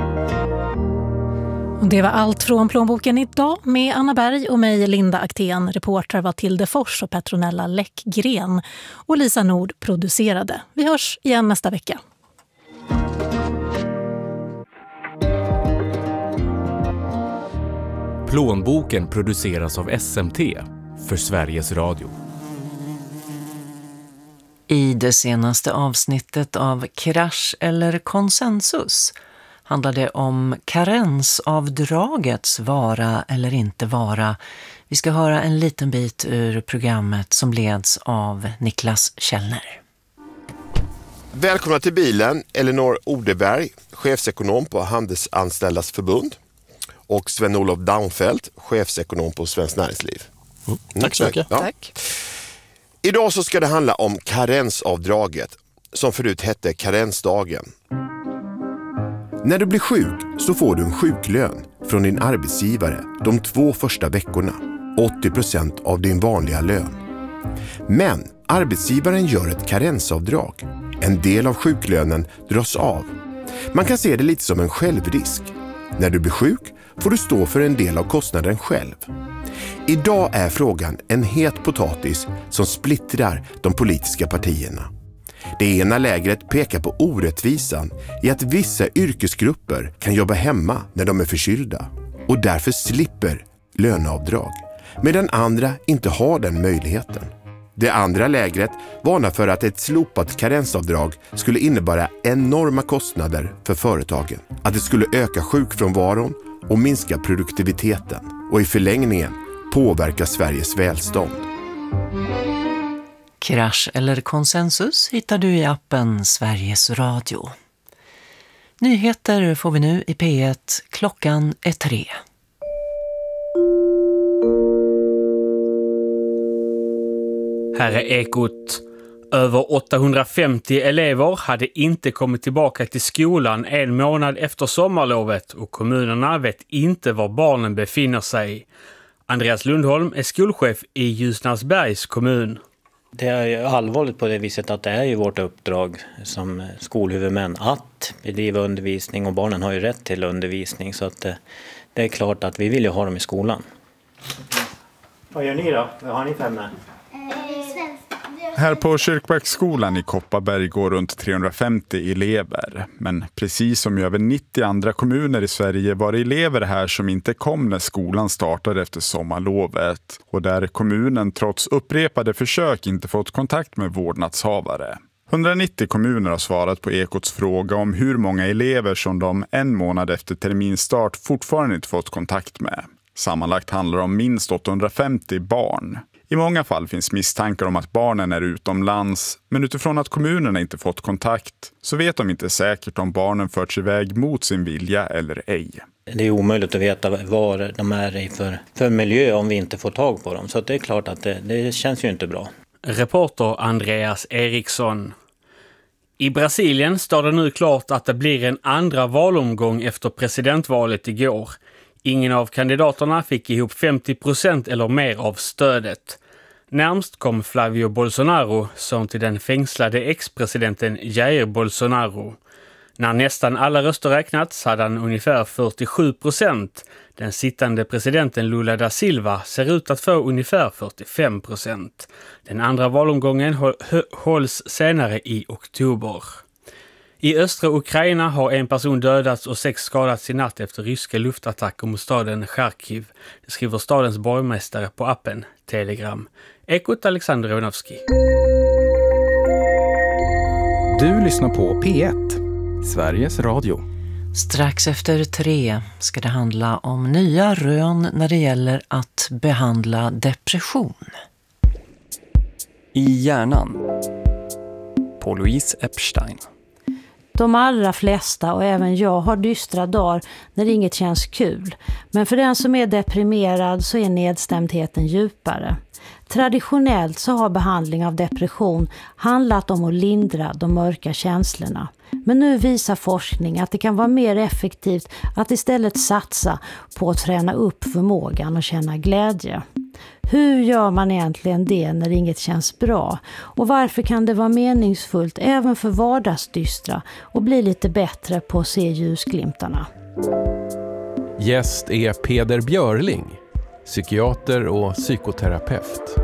Speaker 2: Och det var allt från Plånboken idag med Anna Berg och mig, Linda Aktén. Reportrar var Tilde Fors och Petronella Läckgren. Och Lisa Nord producerade. Vi hörs igen nästa vecka.
Speaker 10: Plånboken produceras av SMT för Sveriges Radio.
Speaker 11: I det senaste avsnittet av Krasch eller konsensus handlar det om karensavdragets vara eller inte vara. Vi ska höra en liten bit ur programmet som leds av Niklas Källner.
Speaker 12: Välkomna till bilen, Elinor Odeberg, chefsekonom på Handelsanställdas förbund, och Sven-Olof Daunfeldt, chefsekonom på Svenskt Näringsliv.
Speaker 13: Tack så mycket.
Speaker 12: Ja.
Speaker 5: Tack.
Speaker 12: Idag så ska det handla om karensavdraget, som förut hette karensdagen. När du blir sjuk så får du en sjuklön från din arbetsgivare de 2 första veckorna, 80% av din vanliga lön. Men arbetsgivaren gör ett karensavdrag. En del av sjuklönen dras av. Man kan se det lite som en självrisk. När du blir sjuk får du stå för en del av kostnaden själv. Idag är frågan en het potatis som splittrar de politiska partierna. Det ena lägret pekar på orättvisan i att vissa yrkesgrupper kan jobba hemma när de är förkylda och därför slipper löneavdrag, medan andra inte har den möjligheten. Det andra lägret varnar för att ett slopat karensavdrag skulle innebära enorma kostnader för företagen, att det skulle öka sjukfrånvaron och minska produktiviteten och i förlängningen påverka Sveriges välstånd.
Speaker 11: Krasch eller konsensus hittar du i appen Sveriges Radio. Nyheter får vi nu i P1. Klockan är 3.
Speaker 14: Här är Ekot. Över 850 elever hade inte kommit tillbaka till skolan en månad efter sommarlovet och kommunerna vet inte var barnen befinner sig. Andreas Lundholm är skolchef i Ljusnarsbergs kommun.
Speaker 15: Det är allvarligt på det viset att det är ju vårt uppdrag som skolhuvudmän att bedriva undervisning, och barnen har ju rätt till undervisning, så att det är klart att vi vill ju ha dem i skolan.
Speaker 16: Vad gör ni då? Vad har ni för ämne?
Speaker 17: Här på Kyrkbacksskolan i Kopparberg går runt 350 elever. Men precis som i över 90 andra kommuner i Sverige var det elever här som inte kom när skolan startade efter sommarlovet. Och där kommunen trots upprepade försök inte fått kontakt med vårdnadshavare. 190 kommuner har svarat på Ekots fråga om hur många elever som de en månad efter terminstart fortfarande inte fått kontakt med. Sammanlagt handlar det om minst 850 barn. I många fall finns misstankar om att barnen är utomlands, men utifrån att kommunerna inte fått kontakt så vet de inte säkert om barnen förts iväg mot sin vilja eller ej.
Speaker 15: Det är omöjligt att veta vad de är i för miljö om vi inte får tag på dem, så det är klart att det känns ju inte bra.
Speaker 14: Reporter Andreas Eriksson. I Brasilien står det nu klart att det blir en andra valomgång efter presidentvalet igår. Ingen av kandidaterna fick ihop 50% eller mer av stödet. Närmst kom Flavio Bolsonaro, som till den fängslade ex-presidenten Jair Bolsonaro. När nästan alla röster räknats hade han ungefär 47%. Den sittande presidenten Lula da Silva ser ut att få ungefär 45%. Den andra valomgången hålls senare i oktober. I östra Ukraina har en person dödats och 6 skadats i natt efter ryska luftattacker mot staden Charkiv. Det skriver stadens borgmästare på appen Telegram. Ekot Alexander Ronovski.
Speaker 18: Du lyssnar på P1, Sveriges Radio.
Speaker 11: Strax efter 3 ska det handla om nya rön när det gäller att behandla depression.
Speaker 18: I hjärnan. På Louise Epstein.
Speaker 13: De allra flesta och även jag har dystra dagar när inget känns kul. Men för den som är deprimerad så är nedstämdheten djupare. Traditionellt så har behandling av depression handlat om att lindra de mörka känslorna. Men nu visar forskning att det kan vara mer effektivt att istället satsa på att träna upp förmågan och känna glädje. Hur gör man egentligen det när inget känns bra? Och varför kan det vara meningsfullt även för vardagsdystra och bli lite bättre på att se ljusglimtarna?
Speaker 18: Gäst är Peder Björling, psykiater och psykoterapeut.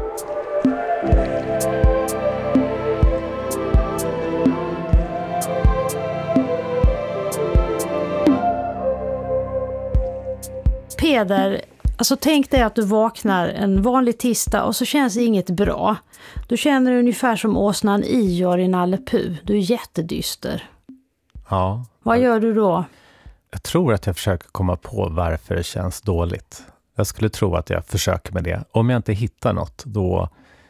Speaker 13: Peder, alltså tänk dig att du vaknar en vanlig tisdag och så känns inget bra. Du känner ungefär som åsnan Ior i Nalle Puh. Du är jättedyster.
Speaker 19: Ja.
Speaker 13: Vad gör du då?
Speaker 19: Jag tror att jag försöker komma på varför det känns dåligt. Jag skulle tro att jag försöker med det. Om jag inte hittar något, då...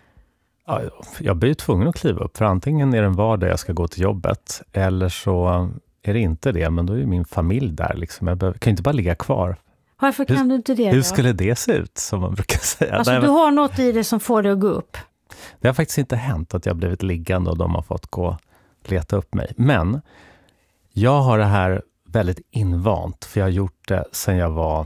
Speaker 19: Ja, jag blir tvungen att kliva upp. För antingen är det en vardag jag ska gå till jobbet. Eller så är det inte det. Men då är min familj där. Liksom. Jag kan inte bara ligga kvar.
Speaker 13: Varför kan du inte det då?
Speaker 19: Hur skulle det se ut, som man brukar säga?
Speaker 13: Alltså du har något i det som får dig att gå upp.
Speaker 19: Det har faktiskt inte hänt att jag blivit liggande och de har fått gå och leta upp mig. Men jag har det här väldigt invant. För jag har gjort det sedan jag var,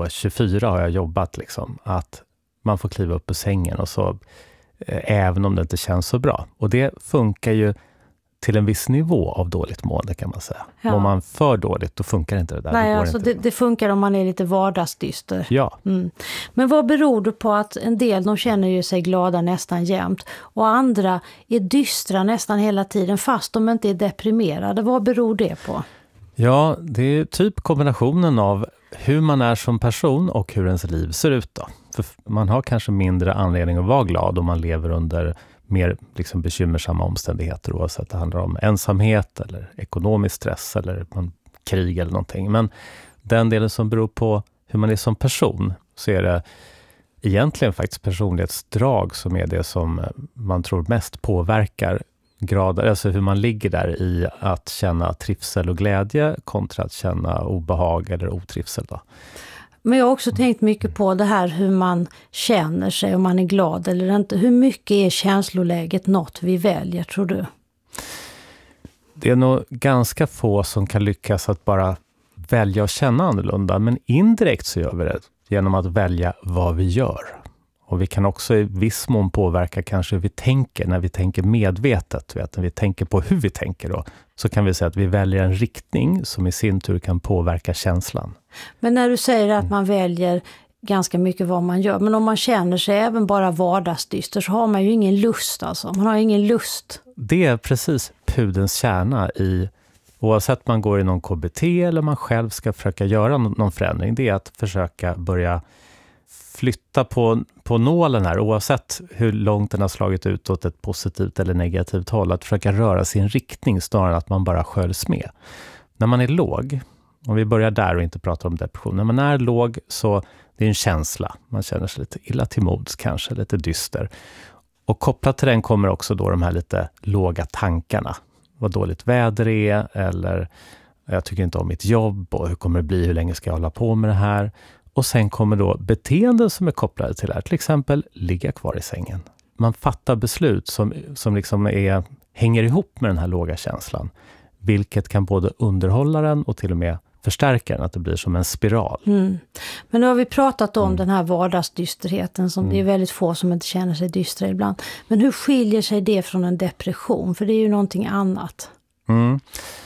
Speaker 19: 24 har jag jobbat liksom. Att man får kliva upp på sängen och så, även om det inte känns så bra. Och det funkar ju till en viss nivå av dåligt mående kan man säga. Ja. Om man för dåligt, då funkar inte det där.
Speaker 13: Nej,
Speaker 19: det går
Speaker 13: alltså
Speaker 19: inte.
Speaker 13: Det funkar om man är lite vardagsdyster.
Speaker 19: Ja.
Speaker 13: Mm. Men vad beror det på att en del, de känner ju sig glada nästan jämt och andra är dystra nästan hela tiden fast de inte är deprimerade? Vad beror det på?
Speaker 19: Ja, det är typ kombinationen av hur man är som person och hur ens liv ser ut då. För man har kanske mindre anledning att vara glad om man lever under mer liksom bekymmersamma omständigheter, oavsett det handlar om ensamhet eller ekonomisk stress eller krig eller någonting. Men den delen som beror på hur man är som person, så är det egentligen faktiskt personlighetsdrag som är det som man tror mest påverkar grader, alltså hur man ligger där i att känna trivsel och glädje kontra att känna obehag eller otrivsel då.
Speaker 13: Men jag har också tänkt mycket på det här hur man känner sig, om man är glad eller inte. Hur mycket är känsloläget något vi väljer, tror du?
Speaker 19: Det är nog ganska få som kan lyckas att bara välja att känna annorlunda. Men indirekt så gör vi det genom att välja vad vi gör. Och vi kan också i viss mån påverka kanske hur vi tänker. När vi tänker medvetet, när vi tänker på hur vi tänker då, så kan vi säga att vi väljer en riktning som i sin tur kan påverka känslan. Men
Speaker 13: när du säger att man väljer ganska mycket vad man gör, men om man känner sig även bara vardagsdyster så har man ju ingen lust alltså. Man har ingen lust.
Speaker 19: Det är precis pudelns kärna i, oavsett man går i någon KBT eller man själv ska försöka göra någon förändring, det är att försöka börja flytta på nålen här, oavsett hur långt den har slagit ut åt ett positivt eller negativt håll, att försöka röra sin riktning snarare än att man bara sköljs med. När man är låg, om vi börjar där och inte pratar om depression, när man är låg så det är en känsla, man känner sig lite illa till mods kanske, lite dyster. Och kopplat till den kommer också då de här lite låga tankarna. Vad dåligt väder är, eller jag tycker inte om mitt jobb och hur kommer det bli, hur länge ska jag hålla på med det här? Och sen kommer då beteenden som är kopplade till det här. Till exempel ligga kvar i sängen. Man fattar beslut som liksom hänger ihop med den här låga känslan. Vilket kan både underhålla den och till och med förstärka den. Att det blir som en spiral.
Speaker 13: Mm. Men nu har vi pratat om den här vardagsdysterheten. Som det är väldigt få som inte känner sig dystra ibland. Men hur skiljer sig det från en depression? För det är ju någonting annat.
Speaker 19: Mm.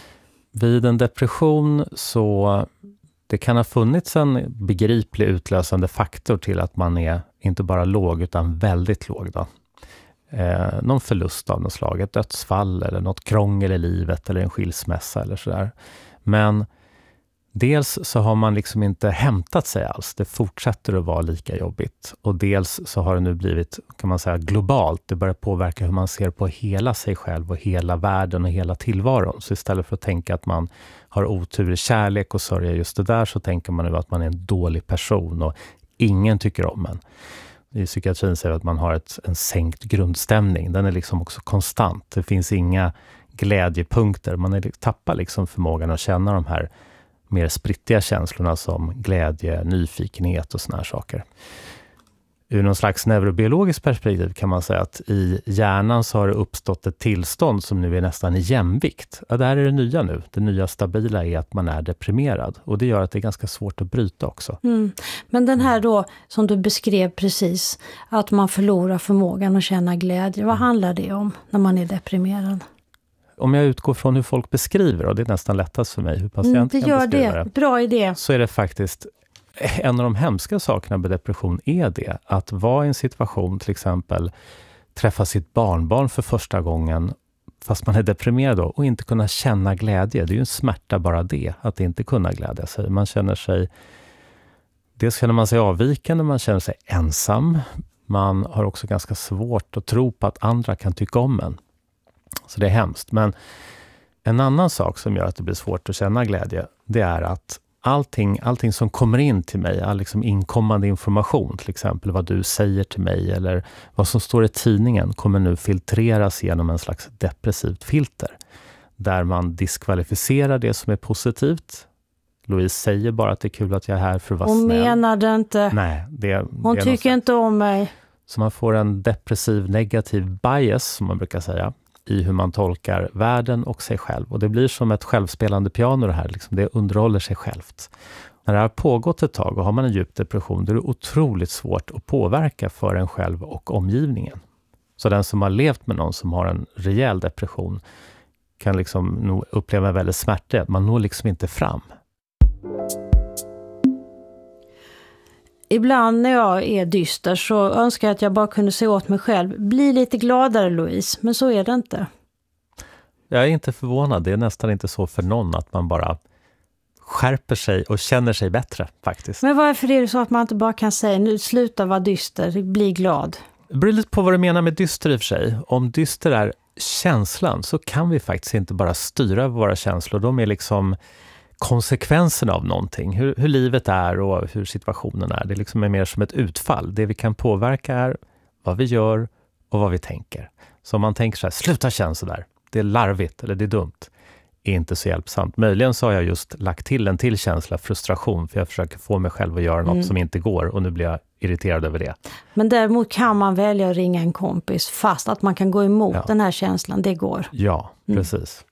Speaker 19: Vid en depression så... Det kan ha funnits en begriplig utlösande faktor till att man är inte bara låg utan väldigt låg då. Någon förlust av något slag, ett dödsfall eller något krångel i livet eller en skilsmässa eller sådär. Men dels så har man liksom inte hämtat sig alls, det fortsätter att vara lika jobbigt. Och dels så har det nu blivit, kan man säga, globalt. Det börjar påverka hur man ser på hela sig själv och hela världen och hela tillvaron. Så istället för att tänka att man har otur i kärlek och sörja just det där, så tänker man nu att man är en dålig person och ingen tycker om en. I psykiatrin säger att man har en sänkt grundstämning. Den är liksom också konstant. Det finns inga glädjepunkter. Man tappar liksom förmågan att känna de här mer sprittiga känslorna som glädje, nyfikenhet och såna här saker. Ur någon slags neurobiologiskt perspektiv kan man säga att i hjärnan så har det uppstått ett tillstånd som nu är nästan i jämvikt. Ja, det här är det nya nu. Det nya stabila är att man är deprimerad. Och det gör att det är ganska svårt att bryta också.
Speaker 13: Men den här då, som du beskrev precis, att man förlorar förmågan att känna glädje. Vad handlar det om när man är deprimerad?
Speaker 19: Om jag utgår från hur folk beskriver, och det är nästan lättast för mig hur patienten kan beskriva det.
Speaker 13: Bra idé.
Speaker 19: Så är det faktiskt en av de hemska sakerna med depression är det. Att vara i en situation, till exempel träffa sitt barnbarn för första gången fast man är deprimerad då, och inte kunna känna glädje. Det är ju en smärta bara det, att inte kunna glädja sig. Man känner sig, dels känner man sig avvikande, man känner sig ensam. Man har också ganska svårt att tro på att andra kan tycka om en. Så det är hemskt. Men en annan sak som gör att det blir svårt att känna glädje, det är att allting som kommer in till mig, all liksom inkommande information, till exempel vad du säger till mig eller vad som står i tidningen, kommer nu filtreras genom en slags depressivt filter. Där man diskvalificerar det som är positivt. Louise säger bara att det är kul att jag är här för att vara snäll.
Speaker 13: Hon menar det inte.
Speaker 19: Nej,
Speaker 13: hon tycker inte om mig.
Speaker 19: Så man får en depressiv negativ bias, som man brukar säga, i hur man tolkar världen och sig själv. Och det blir som ett självspelande piano det här. Liksom det underhåller sig självt. När det har pågått ett tag och har man en djup depression, då är det otroligt svårt att påverka för en själv och omgivningen. Så den som har levt med någon som har en rejäl depression kan liksom nog uppleva väldigt smärta. Man når liksom inte fram.
Speaker 13: Ibland när jag är dyster så önskar jag att jag bara kunde se åt mig själv. Bli lite gladare, Louise, men så är det inte.
Speaker 19: Jag är inte förvånad. Det är nästan inte så för någon att man bara skärper sig och känner sig bättre faktiskt.
Speaker 13: Men varför är det så att man inte bara kan säga nu sluta vara dyster, bli glad?
Speaker 19: Det beror lite på vad du menar med dyster i och för sig. Om dyster är känslan så kan vi faktiskt inte bara styra våra känslor. De är liksom konsekvenserna av någonting. Hur livet är och hur situationen är. Det liksom är mer som ett utfall. Det vi kan påverka är vad vi gör och vad vi tänker. Så om man tänker så här, sluta känna så där. Det är larvigt eller det är dumt. Är inte så hjälpsamt. Möjligen så har jag just lagt till en till känsla, frustration. För jag försöker få mig själv att göra något som inte går. Och nu blir jag irriterad över det.
Speaker 13: Men däremot kan man välja att ringa en kompis. Fast att man kan gå emot den här känslan, det går.
Speaker 19: Ja, precis.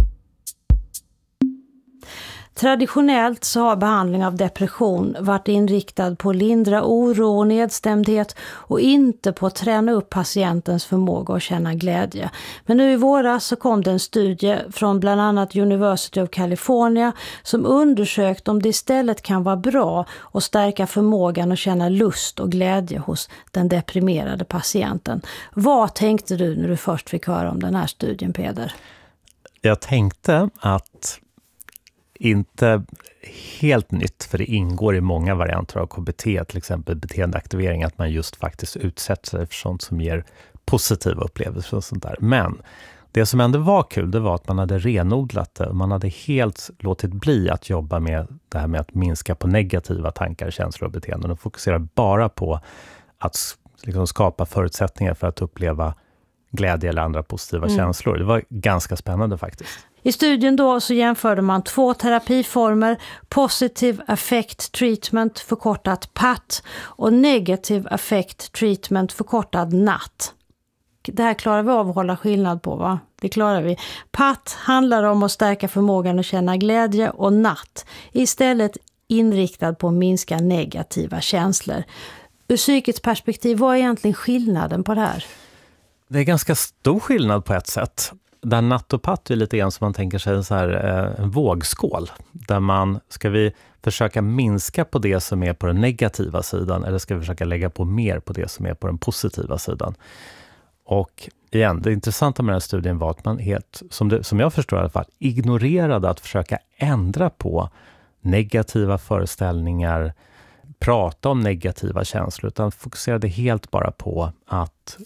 Speaker 13: Traditionellt så har behandling av depression varit inriktad på att lindra oro och nedstämdhet och inte på att träna upp patientens förmåga att känna glädje. Men nu i våras så kom det en studie från bland annat University of California som undersökt om det istället kan vara bra att stärka förmågan att känna lust och glädje hos den deprimerade patienten. Vad tänkte du när du först fick höra om den här studien, Peder?
Speaker 19: Jag tänkte att inte helt nytt, för det ingår i många varianter av KBT, till exempel beteendeaktivering, att man just faktiskt utsätter sig för sånt som ger positiva upplevelser och sånt där. Men det som ändå var kul, det var att man hade renodlat det. Man hade helt låtit bli att jobba med det här med att minska på negativa tankar, känslor och beteenden och fokusera bara på att liksom skapa förutsättningar för att uppleva glädje eller andra positiva känslor. Det var ganska spännande faktiskt.
Speaker 13: I studien då så jämförde man 2 terapiformer, Positive Affect Treatment förkortat PAT och Negative Affect Treatment förkortad NAT. Det här klarar vi av att hålla skillnad på, va? Det klarar vi. PAT handlar om att stärka förmågan att känna glädje och NAT istället inriktad på att minska negativa känslor. Ur psykiskt perspektiv, vad är egentligen skillnaden på det här?
Speaker 19: Det är ganska stor skillnad på ett sätt. Där natt och patt är lite grann som man tänker sig en vågskål. Där ska vi försöka minska på det som är på den negativa sidan eller ska vi försöka lägga på mer på det som är på den positiva sidan. Och igen, det intressanta med den här studien var att man helt, som jag förstår i alla fall, ignorerade att försöka ändra på negativa föreställningar, prata om negativa känslor, utan fokuserade helt bara på att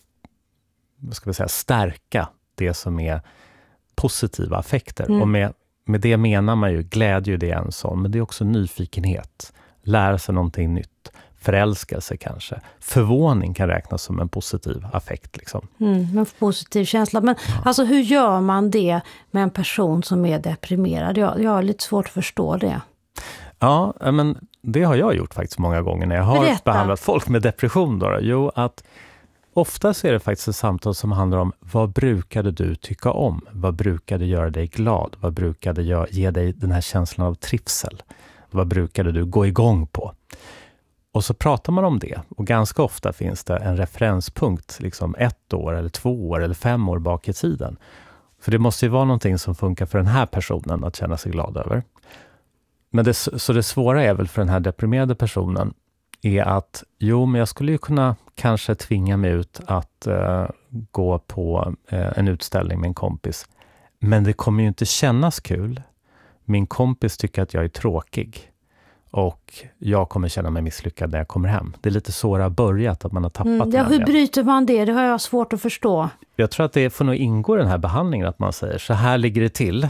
Speaker 19: stärka det som är positiva affekter. Och med det menar man ju glädje, det är en sån, men det är också nyfikenhet. Lära sig någonting nytt. Förälskelse kanske. Förvåning kan räknas som en positiv affekt. Liksom.
Speaker 13: En positiv känsla. Men alltså, hur gör man det med en person som är deprimerad? Jag har lite svårt att förstå det.
Speaker 19: Ja, men det har jag gjort faktiskt många gånger när jag har behandlat folk med depression. Då. Jo, att ofta så är det faktiskt ett samtal som handlar om vad brukade du tycka om? Vad brukade göra dig glad? Vad brukade ge dig den här känslan av trivsel? Vad brukade du gå igång på? Och så pratar man om det. Och ganska ofta finns det en referenspunkt, liksom 1 år eller 2 år eller 5 år bak i tiden. För det måste ju vara någonting som funkar för den här personen att känna sig glad över. Men det svåra är väl för den här deprimerade personen är att men jag skulle ju kunna kanske tvinga mig ut att gå på en utställning med en kompis. Men det kommer ju inte kännas kul. Min kompis tycker att jag är tråkig. Och jag kommer känna mig misslyckad när jag kommer hem. Det är lite så det har börjat, att man har tappat det.
Speaker 13: Hur bryter man det? Det har jag svårt att förstå.
Speaker 19: Jag tror att det får nog ingå i den här behandlingen att man säger så här ligger det till.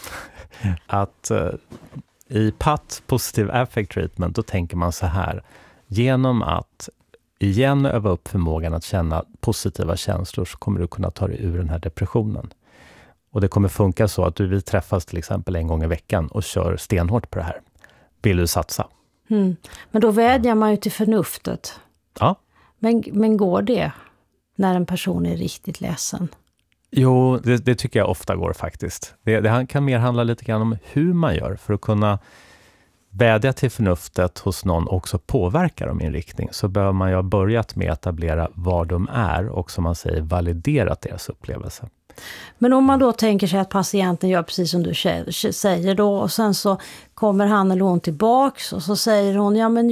Speaker 19: Att i PAT, Positive Affect Treatment, då tänker man så här. Genom att igen öva upp förmågan att känna positiva känslor så kommer du kunna ta dig ur den här depressionen. Och det kommer funka så att du vill träffas till exempel 1 gång i veckan och kör stenhårt på det här. Vill du satsa?
Speaker 13: Men då vädjar man ju till förnuftet.
Speaker 19: Ja.
Speaker 13: Men går det när en person är riktigt ledsen?
Speaker 19: Jo, det tycker jag ofta går faktiskt. Det kan mer handla lite grann om hur man gör för att kunna vädja till förnuftet hos någon och också påverka dem i en riktning. Så behöver man ju ha börjat med att etablera var de är och som man säger validerat deras upplevelse.
Speaker 13: Men om man då tänker sig att patienten gör precis som du säger då, och sen så kommer han eller hon tillbaks och så säger hon,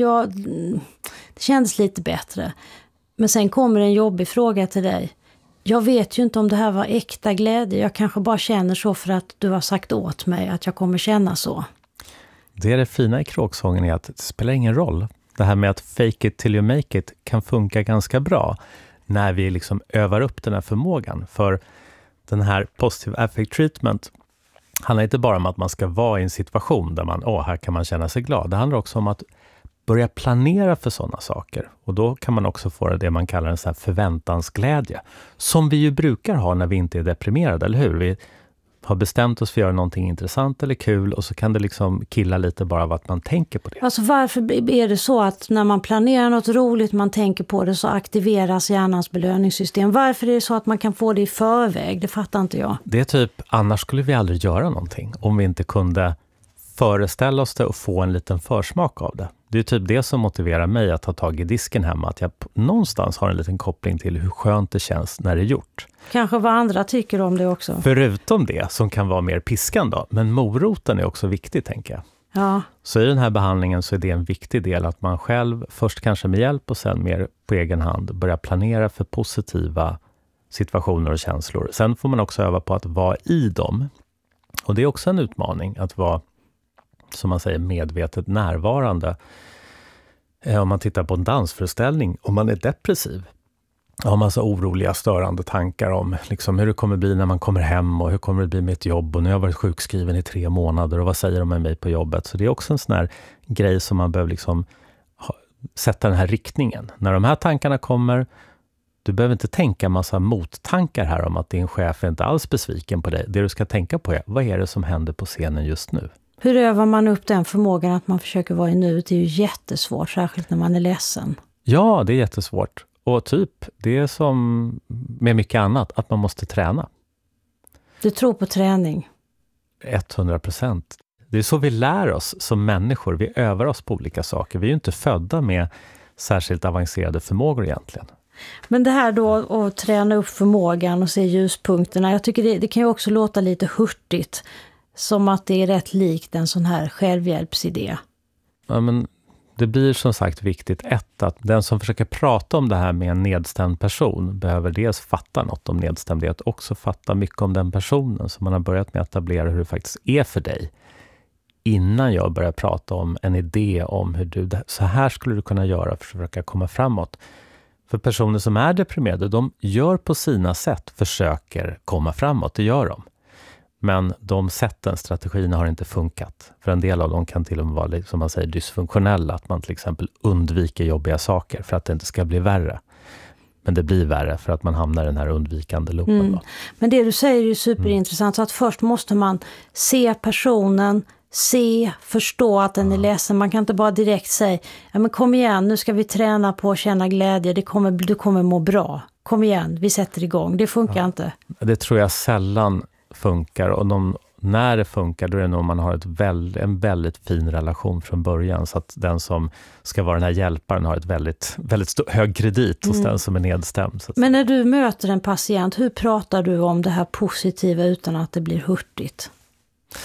Speaker 13: det kändes lite bättre. Men sen kommer en jobbig fråga till dig. Jag vet ju inte om det här var äkta glädje. Jag kanske bara känner så för att du har sagt åt mig att jag kommer känna så.
Speaker 19: Det fina i kråksången är att det spelar ingen roll. Det här med att fake it till you make it kan funka ganska bra när vi liksom övar upp den här förmågan. För den här positive affect treatment handlar inte bara om att man ska vara i en situation där man, här kan man känna sig glad. Det handlar också om att börja planera för sådana saker. Och då kan man också få det man kallar en sån här förväntansglädje. Som vi ju brukar ha när vi inte är deprimerade, eller hur? Vi har bestämt oss för att göra någonting intressant eller kul och så kan det liksom killa lite bara av att man tänker på det.
Speaker 13: Alltså varför är det så att när man planerar något roligt, man tänker på det, så aktiveras hjärnans belöningssystem? Varför är det så att man kan få det i förväg? Det fattar inte jag.
Speaker 19: Det är typ, annars skulle vi aldrig göra någonting om vi inte kunde föreställa oss det och få en liten försmak av det. Det är typ det som motiverar mig att ta tag i disken hemma. Att jag någonstans har en liten koppling till hur skönt det känns när det är gjort.
Speaker 13: Kanske vad andra tycker om det också.
Speaker 19: Förutom det som kan vara mer piskan då. Men moroten är också viktig, tänker jag.
Speaker 13: Ja.
Speaker 19: Så i den här behandlingen så är det en viktig del att man själv, först kanske med hjälp och sen mer på egen hand, börjar planera för positiva situationer och känslor. Sen får man också öva på att vara i dem. Och det är också en utmaning att vara, som man säger, medvetet närvarande. Om man tittar på en dansföreställning, om man är depressiv, har massa oroliga, störande tankar om liksom hur det kommer bli när man kommer hem och hur kommer det bli med ett jobb och nu har jag varit sjukskriven i 3 månader och vad säger de med mig på jobbet. Så det är också en sån här grej som man behöver liksom sätta den här riktningen. När de här tankarna kommer, du behöver inte tänka massa mottankar här om att din chef är inte alls besviken på dig. Det du ska tänka på är, vad är det som händer på scenen just nu?
Speaker 13: Hur övar man upp den förmågan att man försöker vara i nuet? Det är ju jättesvårt, särskilt när man är ledsen. Ja, det är jättesvårt. Och typ, det är som med mycket annat, att man måste träna. Du tror på träning? 100%. Det är så vi lär oss som människor. Vi övar oss på olika saker. Vi är ju inte födda med särskilt avancerade förmågor egentligen. Men det här då att träna upp förmågan och se ljuspunkterna, jag tycker det kan ju också låta lite hurtigt. Som att det är rätt likt en sån här självhjälpsidé. Ja, men det blir som sagt viktigt att den som försöker prata om det här med en nedstämd person behöver dels fatta något om nedstämdhet, också fatta mycket om den personen, så man har börjat med att etablera hur det faktiskt är för dig. Innan jag börjar prata om en idé om hur så här skulle du kunna göra för att försöka komma framåt. För personer som är deprimerade, de gör på sina sätt, försöker komma framåt, det gör de.
Speaker 19: Men de sätten, strategierna har inte funkat. För en del av dem kan till och med vara, som man säger, dysfunktionella. Att man till exempel undviker jobbiga saker för att det inte ska bli värre. Men det blir värre för att man hamnar i den här undvikande loopen. Då.
Speaker 13: Men det du säger är ju superintressant. Så att först måste man se personen, förstå att den är ledsen. Man kan inte bara direkt säga, ja men kom igen, nu ska vi träna på att känna glädje. Du kommer må bra. Kom igen, vi sätter igång. Det funkar inte. Det
Speaker 19: tror jag sällan funkar. Och när det funkar, då är det nog man har en väldigt fin relation från början. Så att den som ska vara den här hjälparen har ett väldigt hög kredit hos den som är nedstämd.
Speaker 13: Men när du möter en patient, hur pratar du om det här positiva utan att det blir hurtigt?